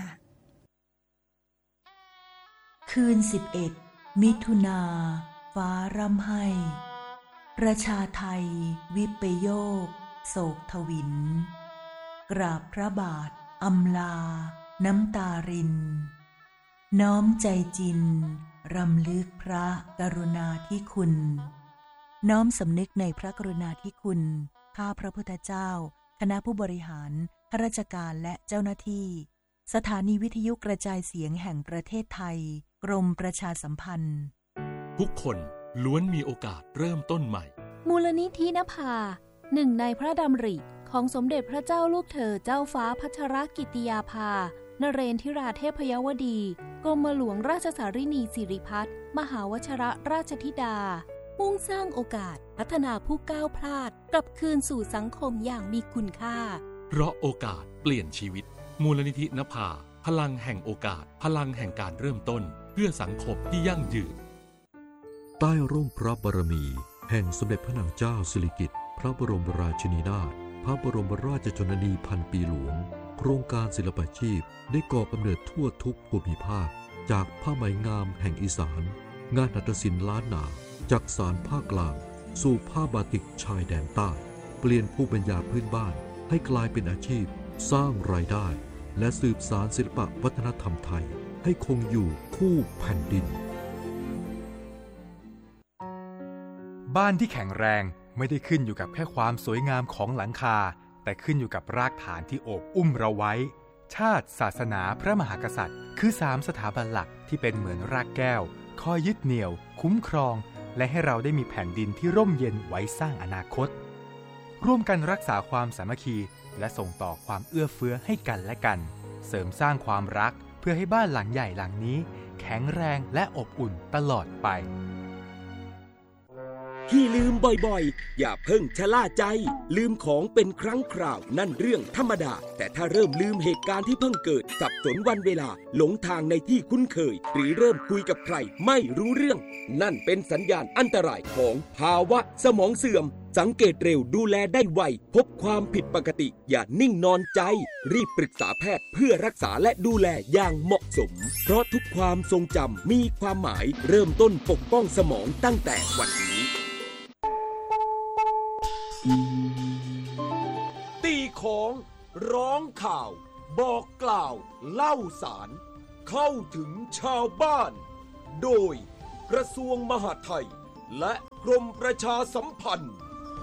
คืนสิบเอ็ดมิถุนาฟ้าร่ำไห้ประชาไทยวิปโยคโศกทวินกราบพระบาทอำลาน้ำตารินน้อมใจจินรำลึกพระกรุณาธิคุณน้อมสำนึกในพระกรุณาธิคุณข้าพระพุทธเจ้าคณะผู้บริหารข้าราชการและเจ้าหน้าที่สถานีวิทยุกระจายเสียงแห่งประเทศไทยกรมประชาสัมพันธ์ทุกคนล้วนมีโอกาสเริ่มต้นใหม่มูลนิธินภาหนึ่งในพระดำริของสมเด็จพระเจ้าลูกเธอเจ้าฟ้าพัชรกิติยาภานเรนทิราเทพยวดีกรมหลวงราชสารินีสิริพัฒน์มหาวชิรราชธิดามุ่งสร้างโอกาสพัฒนาผู้ก้าวพลาดกลับคืนสู่สังคมอย่างมีคุณค่าเพราะโอกาสเปลี่ยนชีวิตมูลนิธินภาพลังแห่งโอกาสพลังแห่งการเริ่มต้นเพื่อสังคมที่ยั่งยืนใต้ร่มพระบารมีแห่งสมเด็จพระนางเจ้าสิริกิติ์พระบรมราชินีนาถพระบรมราชชนนีพันปีหลวงโครงการศิลปาชีพได้ก่อกำเนิดทั่วทุกภูมิภาคจากผ้าไหมงามแห่งอีสานงานหัตถศิลป์ล้านนาจากสารภาคกลางสู่ผ้าบาติกชายแดนใต้เปลี่ยนภูมิปัญญาพื้นบ้านให้กลายเป็นอาชีพสร้างรายได้และสืบสานศิลปวัฒนธรรมไทยให้คงอยู่คู่แผ่นดินบ้านที่แข็งแรงไม่ได้ขึ้นอยู่กับแค่ความสวยงามของหลังคาแต่ขึ้นอยู่กับรากฐานที่โอบอุ้มเราไว้ชาติศาสนาพระมหากษัตริย์คือสามสถาบันหลักที่เป็นเหมือนรากแก้วคอยยึดเหนี่ยวคุ้มครองและให้เราได้มีแผ่นดินที่ร่มเย็นไว้สร้างอนาคตร่วมกันรักษาความสามัคคีและส่งต่อความเอื้อเฟื้อให้กันและกันเสริมสร้างความรักเพื่อให้บ้านหลังใหญ่หลังนี้แข็งแรงและอบอุ่นตลอดไปที่ลืมบ่อยๆอย่าเพิ่งชะล่าใจลืมของเป็นครั้งคราวนั่นเรื่องธรรมดาแต่ถ้าเริ่มลืมเหตุการณ์ที่เพิ่งเกิดสับสนวันเวลาหลงทางในที่คุ้นเคยหรือเริ่มคุยกับใครไม่รู้เรื่องนั่นเป็นสัญญาณอันตรายของภาวะสมองเสื่อมสังเกตเร็วดูแลได้ไวพบความผิดปกติอย่านิ่งนอนใจรีบปรึกษาแพทย์เพื่อรักษาและดูแลอย่างเหมาะสมเพราะทุกความทรงจำมีความหมายเริ่มต้นปกป้องสมองตั้งแต่วันนี้ตีของร้องข่าวบอกกล่าวเล่าสารเข้าถึงชาวบ้านโดยกระทรวงมหาดไทยและกรมประชาสัมพันธ์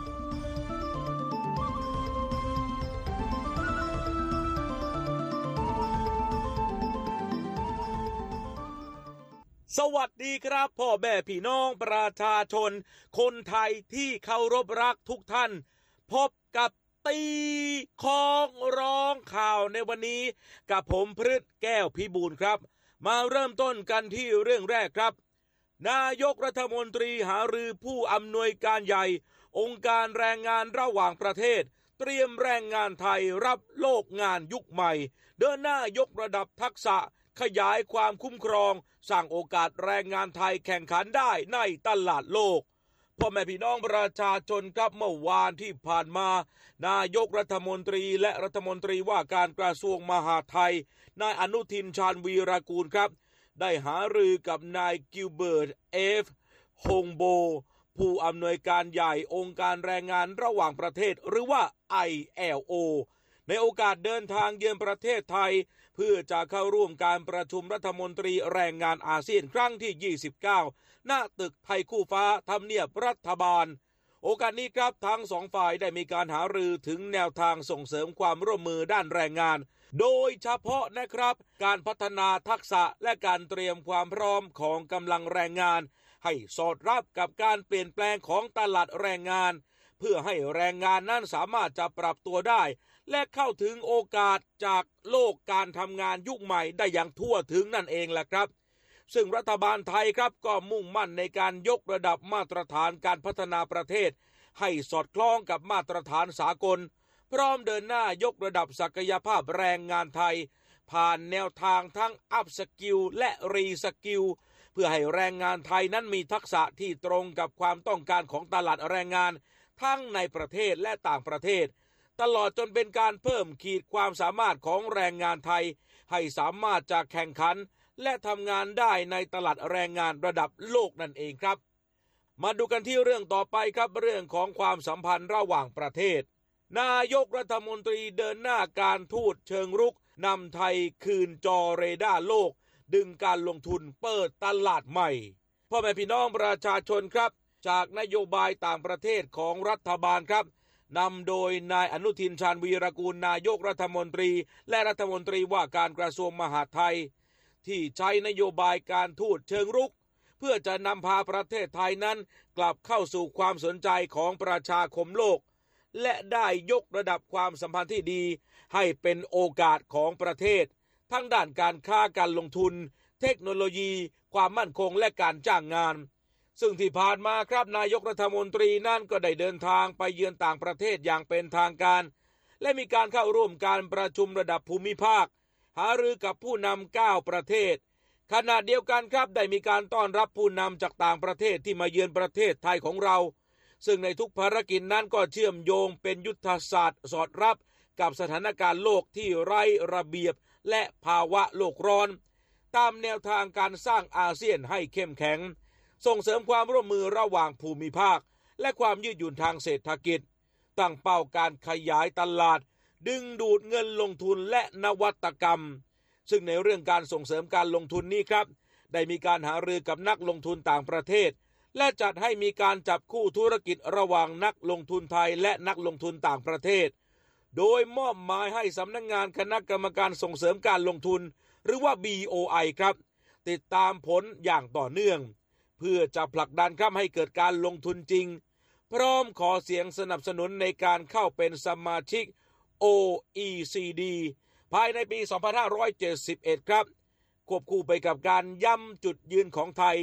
สวัสดีครับพ่อแม่พี่น้องประชาชนคนไทยที่เคารพรักทุกท่านพบกับตีของร้องข่าวในวันนี้กับผมพฤทธิ์แก้วพิบูลครับมาเริ่มต้นกันที่เรื่องแรกครับนายกรัฐมนตรีหารือผู้อำนวยการใหญ่องค์การแรงงานระหว่างประเทศเตรียมแรงงานไทยรับโลกงานยุคใหม่เดินหน้ายกระดับทักษะขยายความคุ้มครองสร้างโอกาสแรงงานไทยแข่งขันได้ในตลาดโลกพ่อแม่พี่น้องประชาชนครับเมื่อวานที่ผ่านมานายกรัฐมนตรีและรัฐมนตรีว่าการกระทรวงมหาดไทยนายอนุทินชาญวีรกูลครับได้หารือกับนายกิลเบิร์ตเอฟฮงโบผู้อำนวยการใหญ่องค์การแรงงานระหว่างประเทศหรือว่า ไอ แอล โอ ในโอกาสเดินทางเยือนประเทศไทยเพื่อจะเข้าร่วมการประชุมรัฐมนตรีแรงงานอาเซียนครั้งที่ยี่สิบเก้าหน้าตึกไทยคู่ฟ้าทำเนียบรัฐบาลโอกาสนี้ครับทั้งสองฝ่ายได้มีการหารือถึงแนวทางส่งเสริมความร่วมมือด้านแรงงานโดยเฉพาะนะครับการพัฒนาทักษะและการเตรียมความพร้อมของกำลังแรงงานให้สอดรับกับการเปลี่ยนแปลงของตลาดแรงงานเพื่อให้แรงงานนั้นสามารถจะปรับตัวได้และเข้าถึงโอกาสจากโลกการทำงานยุคใหม่ได้อย่างทั่วถึงนั่นเองแหละครับซึ่งรัฐบาลไทยครับก็มุ่งมั่นในการยกระดับมาตรฐานการพัฒนาประเทศให้สอดคล้องกับมาตรฐานสากลพร้อมเดินหน้ายกระดับศักยภาพแรงงานไทยผ่านแนวทางทั้งอัพสกิลและรีสกิลเพื่อให้แรงงานไทยนั้นมีทักษะที่ตรงกับความต้องการของตลาดแรงงานทั้งในประเทศและต่างประเทศตลอดจนเป็นการเพิ่มขีดความสามารถของแรงงานไทยให้สามารถจะแข่งขันและทำงานได้ในตลาดแรงงานระดับโลกนั่นเองครับมาดูกันที่เรื่องต่อไปครับเรื่องของความสัมพันธ์ระหว่างประเทศนายกรัฐมนตรีเดินหน้าการทูตเชิงรุกนำไทยคืนจอเรดาร์โลกดึงการลงทุนเปิดตลาดใหม่พ่อแม่พี่น้องประชาชนครับจากนโยบายต่างประเทศของรัฐบาลครับนำโดยนายอนุทินชาญวีรกูลนายกรัฐมนตรีและรัฐมนตรีว่าการกระทรวงมหาดไทยที่ใช้นโยบายการทูตเชิงรุกเพื่อจะนำพาประเทศไทยนั้นกลับเข้าสู่ความสนใจของประชาคมโลกและได้ยกระดับความสัมพันธ์ที่ดีให้เป็นโอกาสของประเทศทั้งด้านการค้าการลงทุนเทคโนโลยีความมั่นคงและการจ้างงานซึ่งที่ผ่านมาครับนายกรัฐมนตรีนั่นก็ได้เดินทางไปเยือนต่างประเทศอย่างเป็นทางการและมีการเข้าร่วมการประชุมระดับภูมิภาคหารือกับผู้นำเก้าประเทศขณะเดียวกันครับได้มีการต้อนรับผู้นำจากต่างประเทศที่มาเยือนประเทศไทยของเราซึ่งในทุกภารกิจนั้นก็เชื่อมโยงเป็นยุทธศาสตร์สอดรับกับสถานการณ์โลกที่ไร้ระเบียบและภาวะโลกร้อนตามแนวทางการสร้างอาเซียนให้เข้มแข็งส่งเสริมความร่วมมือระหว่างภูมิภาคและความยืดหยุ่นทางเศรษฐกิจตั้งเป้าการขยายตลาดดึงดูดเงินลงทุนและนวัตกรรมซึ่งในเรื่องการส่งเสริมการลงทุนนี้ครับได้มีการหารือกับนักลงทุนต่างประเทศและจัดให้มีการจับคู่ธุรกิจระหว่างนักลงทุนไทยและนักลงทุนต่างประเทศโดยมอบหมายให้สำนักงานคณะกรรมการส่งเสริมการลงทุนหรือว่า บี โอ ไอ ครับติดตามผลอย่างต่อเนื่องเพื่อจะผลักดันครับให้เกิดการลงทุนจริงพร้อมขอเสียงสนับสนุนในการเข้าเป็นสมาชิก โอ อี ซี ดี ภายในปี สองพันห้าร้อยเจ็ดสิบเอ็ด ครับควบคู่ไปกับการย้ำจุดยืนของไทย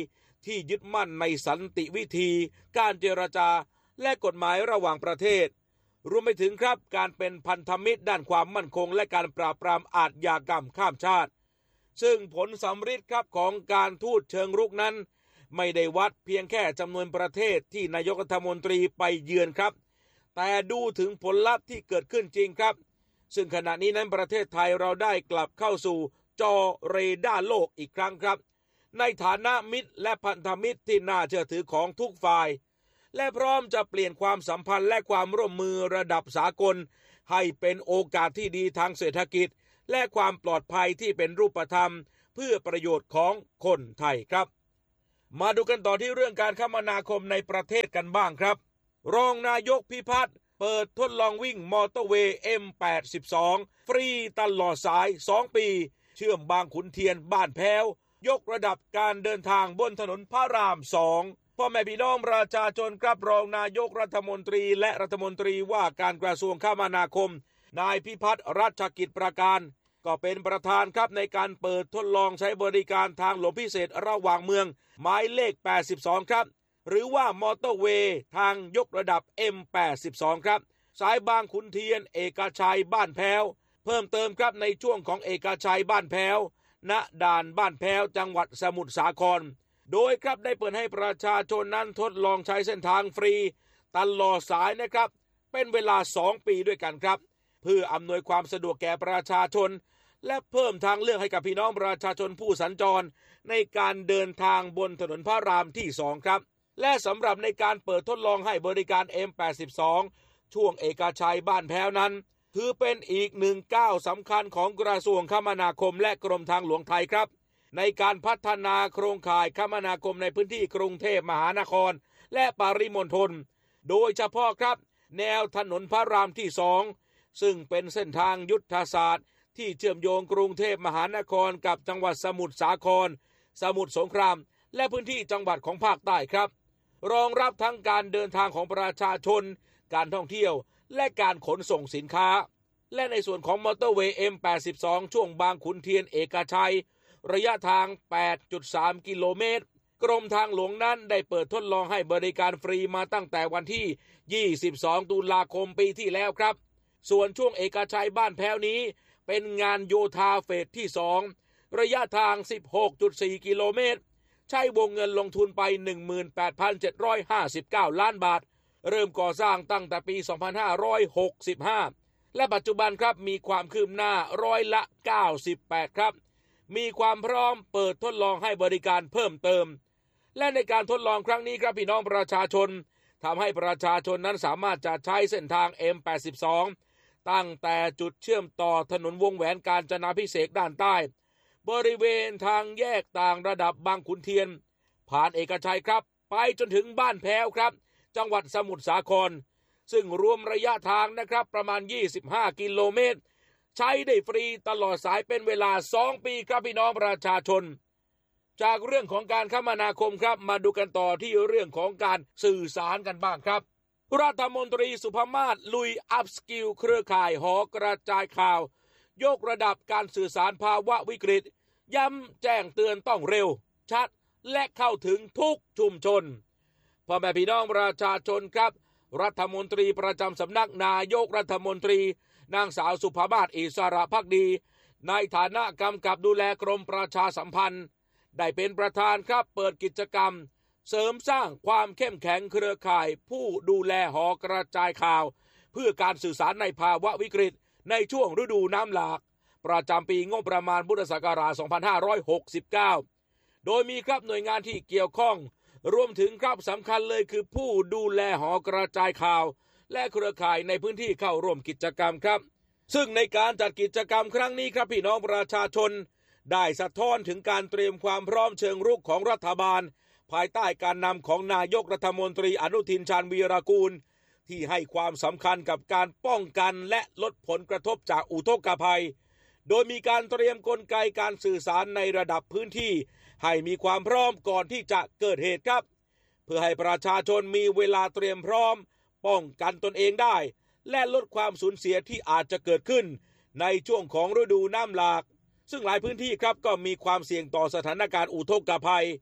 ที่ยึดมั่นในสันติวิธีการเจรจาและกฎหมายระหว่างประเทศรวมไปถึงครับการเป็นพันธมิตรด้านความมั่นคงและการปราบปรามอาชญากรรมข้ามชาติซึ่งผลสำฤทธิ์ครับของการทูตเชิงรุกนั้นไม่ได้วัดเพียงแค่จำนวนประเทศที่นายกรัฐมนตรีไปเยือนครับแต่ดูถึงผลลัพธ์ที่เกิดขึ้นจริงครับซึ่งขณะนี้นั้นประเทศไทยเราได้กลับเข้าสู่จอเรดาร์โลกอีกครั้งครับในฐานะมิตรและพันธมิตรที่น่าเชื่อถือของทุกฝ่ายและพร้อมจะเปลี่ยนความสัมพันธ์และความร่วมมือระดับสากลให้เป็นโอกาสที่ดีทางเศรษฐกิจและความปลอดภัยที่เป็นรูปธรรมเพื่อประโยชน์ของคนไทยครับมาดูกันต่อที่เรื่องการคมนาคมในประเทศกันบ้างครับรองนายกพิพัฒน์เปิดทดลองวิ่งมอเตอร์เวย์ เอ็ม แปดสิบสอง ฟรีตลอดสายสองปีเชื่อมบางขุนเทียนบ้านแพ้วยกระดับการเดินทางบนถนนพระรามสองพ่อแม่พี่น้องประชาชนครับรองนายกรัฐมนตรีและรัฐมนตรีว่าการกระทรวงคมนาคมนายพิพัฒน์รัชกิจประการก็เป็นประธานครับในการเปิดทดลองใช้บริการทางหลวงพิเศษระหว่างเมืองหมายเลขแปดสิบสองครับหรือว่ามอเตอร์เวย์ทางยกระดับ เอ็ม แปดสิบสอง ครับสายบางขุนเทียนเอกชัยบ้านแพ้วเพิ่มเติมครับในช่วงของเอกชัยบ้านแพ้วณด่านบ้านแพ้วจังหวัดสมุทรสาครโดยครับได้เปิดให้ประชาชนนั้นทดลองใช้เส้นทางฟรีตลอดสายนะครับเป็นเวลาสองปีด้วยกันครับเพื่ออำนวยความสะดวกแก่ประชาชนและเพิ่มทางเลือกให้กับพี่น้องประชาชนผู้สัญจรในการเดินทางบนถนนพระรามที่สองครับและสำหรับในการเปิดทดลองให้บริการ เอ็ม แปดสิบสอง ช่วงเอกชัยบ้านแพ้วนั้นถือเป็นอีกหนึ่งก้าวสำคัญของกระทรวงคมนาคมและกรมทางหลวงไทยครับในการพัฒนาโครงข่ายคมนาคมในพื้นที่กรุงเทพมหานครและปริมณฑลโดยเฉพาะครับแนวถนนพระรามที่สองซึ่งเป็นเส้นทางยุทธศาสตร์ที่เชื่อมโยงกรุงเทพมหานครกับจังหวัดสมุทรสาครสมุทรสงครามและพื้นที่จังหวัดของภาคใต้ครับรองรับทั้งการเดินทางของประชาชนการท่องเที่ยวและการขนส่งสินค้าและในส่วนของมอเตอร์เวย์ เอ็ม แปดสิบสอง ช่วงบางขุนเทียนเอกชัยระยะทาง แปดจุดสาม กิโลเมตรกรมทางหลวงนั้นได้เปิดทดลองให้บริการฟรีมาตั้งแต่วันที่ยี่สิบสองตุลาคมปีที่แล้วครับส่วนช่วงเอกชัยบ้านแพ้วนี้เป็นงานโยธาเฟสที่สองระยะทาง สิบหกจุดสี่ กิโลเมตรใช้วงเงินลงทุนไป หนึ่งหมื่นแปดพันเจ็ดร้อยห้าสิบเก้า ล้านบาทเริ่มก่อสร้างตั้งแต่ปีสองพันห้าร้อยหกสิบห้าและปัจจุบันครับมีความคืบหน้าร้อยละเก้าสิบแปดครับมีความพร้อมเปิดทดลองให้บริการเพิ่มเติมและในการทดลองครั้งนี้ครับพี่น้องประชาชนทำให้ประชาชนนั้นสามารถจะใช้เส้นทาง เอ็ม แปดสิบสอง ตั้งแต่จุดเชื่อมต่อถนนวงแหวนกาญจนาภิเษกด้านใต้บริเวณทางแยกต่างระดับบางขุนเทียนผ่านเอกชัยครับไปจนถึงบ้านแพ้วครับจังหวัดสมุทรสาครซึ่งรวมระยะทางนะครับประมาณยี่สิบห้ากิโลเมตรใช้ได้ฟรีตลอดสายเป็นเวลาสองปีครับพี่น้องประชาชนจากเรื่องของการคมนาคมครับมาดูกันต่อที่เรื่องของการสื่อสารกันบ้างครับรัฐมนตรีสุภมาศลุยอัพสกิลเครือข่ายหอกระจายข่าวยกระดับการสื่อสารภาวะวิกฤตย้ำแจ้งเตือนต้องเร็วชัดและเข้าถึงทุกชุมชนพ่อแม่พี่น้องประชาชนครับรัฐมนตรีประจำสำนักนายกรัฐมนตรีนางสาวสุภมาศอิสระภักดีในฐานะกำกับดูแลกรมประชาสัมพันธ์ได้เป็นประธานครับเปิดกิจกรรมเสริมสร้างความเข้มแข็งเครือข่ายผู้ดูแลหอกระจายข่าวเพื่อการสื่อสารในภาวะวิกฤตในช่วงฤดูน้ำหลากประจำปีงบประมาณพุทธศักราชสองพันห้าร้อยหกสิบเก้าโดยมีครับหน่วยงานที่เกี่ยวข้องรวมถึงครับสำคัญเลยคือผู้ดูแลหอกระจายข่าวและเครือข่ายในพื้นที่เข้าร่วมกิจกรรมครับซึ่งในการจัดกิจกรรมครั้งนี้ครับพี่น้องประชาชนได้สะท้อนถึงการเตรียมความพร้อมเชิงรุกของรัฐบาลภายใต้การนำของนายกรัฐมนตรีอนุทินชาญวีรกูลที่ให้ความสำคัญกับการป้องกันและลดผลกระทบจากอุทกภัยโดยมีการเตรียมกลไกการสื่อสารในระดับพื้นที่ให้มีความพร้อมก่อนที่จะเกิดเหตุครับเพื่อให้ประชาชนมีเวลาเตรียมพร้อมป้องกันตนเองได้และลดความสูญเสียที่อาจจะเกิดขึ้นในช่วงของฤดูน้ำหลากซึ่งหลายพื้นที่ครับก็มีความเสี่ยงต่อสถานการณ์อุทกภัย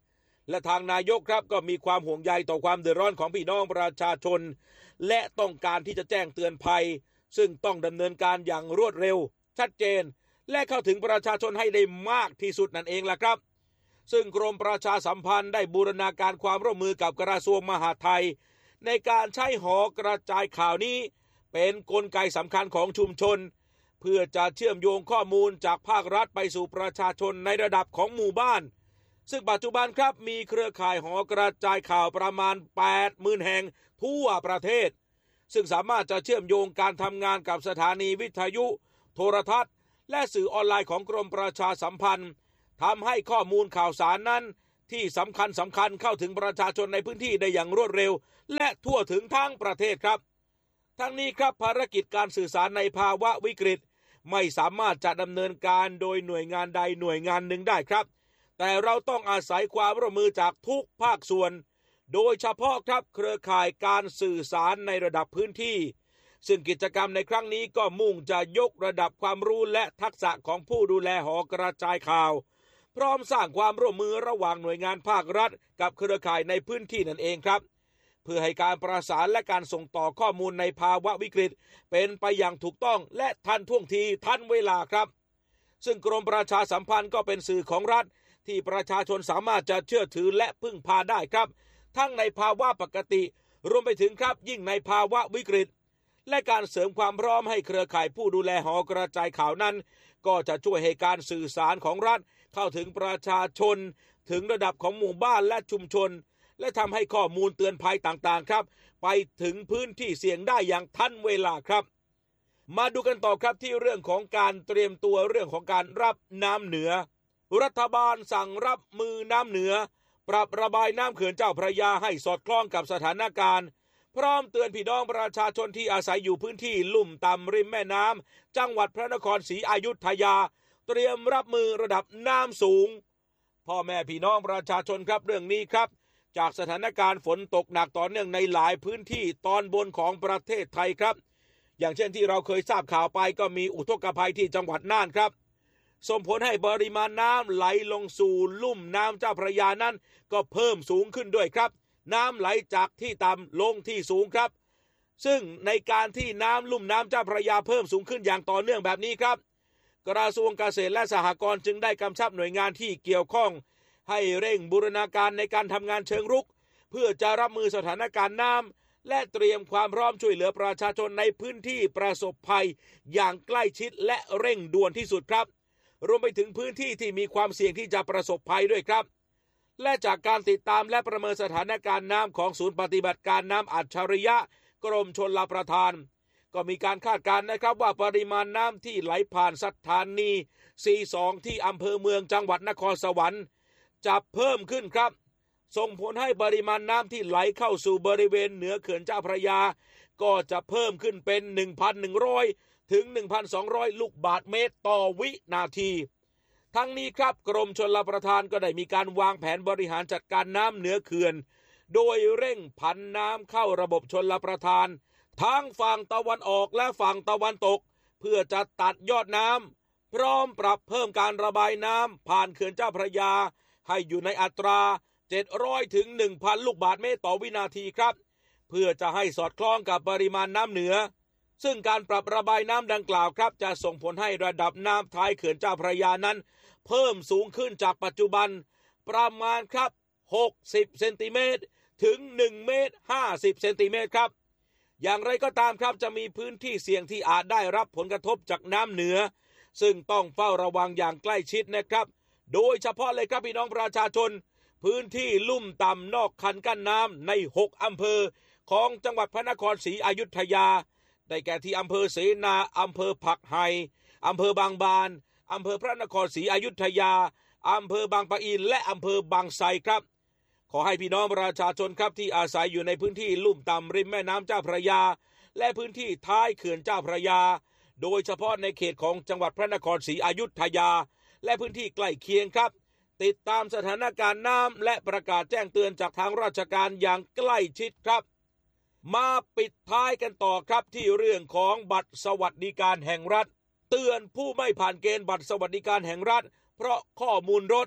และทางนายกครับก็มีความห่วงใยต่อความเดือดร้อนของพี่น้องประชาชนและต้องการที่จะแจ้งเตือนภัยซึ่งต้องดำเนินการอย่างรวดเร็วชัดเจนและเข้าถึงประชาชนให้ได้มากที่สุดนั่นเองล่ะครับซึ่งกรมประชาสัมพันธ์ได้บูรณาการความร่วมมือกับกระทรวงมหาดไทยในการใช้หอกระจายข่าวนี้เป็นกลไกสำคัญของชุมชนเพื่อจะเชื่อมโยงข้อมูลจากภาครัฐไปสู่ประชาชนในระดับของหมู่บ้านซึ่งปัจจุบันครับมีเครือข่ายหอกระจายข่าวประมาณ แปดหมื่น แห่งทั่วประเทศซึ่งสามารถจะเชื่อมโยงการทำงานกับสถานีวิทยุโทรทัศน์และสื่อออนไลน์ของกรมประชาสัมพันธ์ทำให้ข้อมูลข่าวสารนั้นที่สำคัญสำคัญเข้าถึงประชาชนในพื้นที่ได้อย่างรวดเร็วและทั่วถึงทั้งประเทศครับทั้งนี้ครับภารกิจการสื่อสารในภาวะวิกฤตไม่สามารถจะดำเนินการโดยหน่วยงานใดหน่วยงานหนึ่งได้ครับแต่เราต้องอาศัยความร่วมมือจากทุกภาคส่วนโดยเฉพาะครับเครือข่ายการสื่อสารในระดับพื้นที่ซึ่งกิจกรรมในครั้งนี้ก็มุ่งจะยกระดับความรู้และทักษะของผู้ดูแลหอกระจายข่าวพร้อมสร้างความร่วมมือระหว่างหน่วยงานภาครัฐกับเครือข่ายในพื้นที่นั่นเองครับเพื่อให้การประสานและการส่งต่อข้อมูลในภาวะวิกฤตเป็นไปอย่างถูกต้องและทันท่วงทีทันเวลาครับซึ่งกรมประชาสัมพันธ์ก็เป็นสื่อของรัฐที่ประชาชนสามารถจะเชื่อถือและพึ่งพาได้ครับทั้งในภาวะปกติรวมไปถึงครับยิ่งในภาวะวิกฤตและการเสริมความพร้อมให้เครือข่ายผู้ดูแลหอกระจายข่าวนั้นก็จะช่วยให้การสื่อสารของรัฐเข้าถึงประชาชนถึงระดับของหมู่บ้านและชุมชนและทำให้ข้อมูลเตือนภัยต่างๆครับไปถึงพื้นที่เสี่ยงได้อย่างทันเวลาครับมาดูกันต่อครับที่เรื่องของการเตรียมตัวเรื่องของการรับน้ำเหนือรัฐบาลสั่งรับมือน้ำเหนือปรับระบายน้ำเขื่อนเจ้าพระยาให้สอดคล้องกับสถานการณ์พร้อมเตือนพี่น้องประชาชนที่อาศัยอยู่พื้นที่ลุ่มต่ำริมแม่น้ำจังหวัดพระนครศรีอยุธยาเตรียมรับมือระดับน้ำสูงพ่อแม่พี่น้องประชาชนครับเรื่องนี้ครับจากสถานการณ์ฝนตกหนักต่อเนื่องในหลายพื้นที่ตอนบนของประเทศไทยครับอย่างเช่นที่เราเคยทราบข่าวไปก็มีอุทกภัยที่จังหวัดน่านครับส่งผลให้ปริมาณน้ำไหลลงสู่ลุ่มน้ำเจ้าพระยานั้นก็เพิ่มสูงขึ้นด้วยครับน้ำไหลจากที่ต่ำลงที่สูงครับซึ่งในการที่น้ำลุ่มน้ำเจ้าพระยาเพิ่มสูงขึ้นอย่างต่อเนื่องแบบนี้ครับกระทรวงเกษตรและสหกรณ์จึงได้กำชับหน่วยงานที่เกี่ยวข้องให้เร่งบูรณาการในการทำงานเชิงรุกเพื่อจะรับมือสถานการณ์น้ำและเตรียมความพร้อมช่วยเหลือประชาชนในพื้นที่ประสบภัยอย่างใกล้ชิดและเร่งด่วนที่สุดครับรวมไปถึงพื้นที่ที่มีความเสี่ยงที่จะประสบภัยด้วยครับและจากการติดตามและประเมินสถานการณ์น้ำของศูนย์ปฏิบัติการน้ำอัจฉริยะกรมชลประทานก็มีการคาดการณ์นะครับว่าปริมาณน้ำที่ไหลผ่านสถานี สี่สิบสอง ที่อำเภอเมืองจังหวัดนครสวรรค์จะเพิ่มขึ้นครับส่งผลให้ปริมาณน้ำที่ไหลเข้าสู่บริเวณเหนือเขื่อนเจ้าพระยาก็จะเพิ่มขึ้นเป็น หนึ่งพันหนึ่งร้อย ถึง หนึ่งพันสองร้อย ลูกบาศก์เมตรต่อวินาทีทั้งนี้ครับกรมชลประทานก็ได้มีการวางแผนบริหารจัดการน้ำเหนือเขื่อนโดยเร่งผันน้ำเข้าระบบชลประทานทั้งฝั่งตะวันออกและฝั่งตะวันตกเพื่อจะตัดยอดน้ำพร้อมปรับเพิ่มการระบายน้ำผ่านเขื่อนเจ้าพระยาให้อยู่ในอัตรา เจ็ดร้อย ถึง หนึ่งพัน ลูกบาศก์เมตรต่อวินาทีครับเพื่อจะให้สอดคล้องกับปริมาณน้ำเหนือซึ่งการปรับระบายน้ำดังกล่าวครับจะส่งผลให้ระดับน้ำท้ายเขื่อนเจ้าพระยานั้นเพิ่มสูงขึ้นจากปัจจุบันประมาณครับหกสิบเซนติเมตรถึงหนึ่งเมตรห้าสิบเซนติเมตรครับอย่างไรก็ตามครับจะมีพื้นที่เสี่ยงที่อาจได้รับผลกระทบจากน้ำเหนือซึ่งต้องเฝ้าระวังอย่างใกล้ชิดนะครับโดยเฉพาะเลยครับพี่น้องประชาชนพื้นที่ลุ่มต่ำนอกคันกั้นน้ำในหกอำเภอของจังหวัดพระนครศรีอยุธยาได้แก่ที่อำเภอเสนาอำเภอผักไห่อำเภอบางบานอำเภอพระนครศรีอยุธยาอำเภอบางปะอินและอำเภอบางไทรครับขอให้พี่น้องประชาชนครับที่อาศัยอยู่ในพื้นที่ลุ่มต่ำริมแม่น้ำเจ้าพระยาและพื้นที่ท้ายเขื่อนเจ้าพระยาโดยเฉพาะในเขตของจังหวัดพระนครศรีอยุธยาและพื้นที่ใกล้เคียงครับติดตามสถานการณ์น้ำและประกาศแจ้งเตือนจากทางราชการอย่างใกล้ชิดครับมาปิดท้ายกันต่อครับที่เรื่องของบัตรสวัสดิการแห่งรัฐเตือนผู้ไม่ผ่านเกณฑ์บัตรสวัสดิการแห่งรัฐเพราะข้อมูลรถ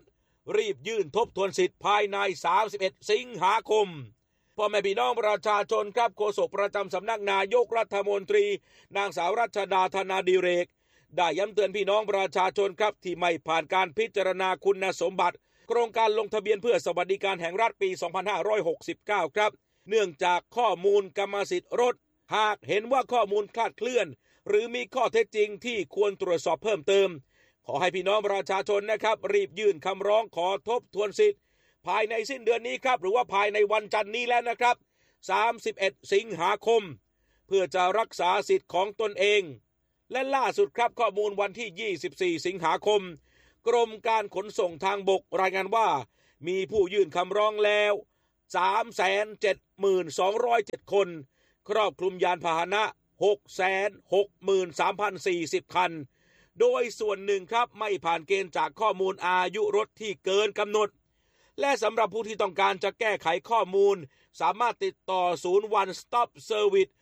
รีบยื่นทบทวนสิทธิ์ภายในสามสิบเอ็ดสิงหาคมพ่อแม่พี่น้องประชาชนครับโฆษกประจำสำนักนายกรัฐมนตรีนางสาวรัชดาธนาดิเรกได้ย้ำเตือนพี่น้องประชาชนครับที่ไม่ผ่านการพิจารณาคุณสมบัติโครงการลงทะเบียนเพื่อสวัสดิการแห่งรัฐปีสองพันห้าร้อยหกสิบเก้าครับเนื่องจากข้อมูลกรรมสิทธิ์รถหากเห็นว่าข้อมูลคลาดเคลื่อนหรือมีข้อเท็จจริงที่ควรตรวจสอบเพิ่มเติมขอให้พี่น้องประชาชนนะครับรีบยื่นคำร้องขอทบทวนสิทธิ์ภายในสิ้นเดือนนี้ครับหรือว่าภายในวันจันทร์นี้แล้วนะครับสามสิบเอ็ดสิงหาคมเพื่อจะรักษาสิทธิ์ของตนเองและล่าสุดครับข้อมูลวันที่ยี่สิบสี่สิงหาคมกรมการขนส่งทางบกรายงานว่ามีผู้ยื่นคำร้องแล้ว สามแสนเจ็ดหมื่นสองร้อยเจ็ด คนครอบคลุมยานพาหนะ หกแสนหกหมื่นสามพันสี่สิบ คันโดยส่วนหนึ่งครับไม่ผ่านเกณฑ์จากข้อมูลอายุรถที่เกินกำหนดและสำหรับผู้ที่ต้องการจะแก้ไขข้อมูลสามารถติดต่อศูนย์ One Stop Service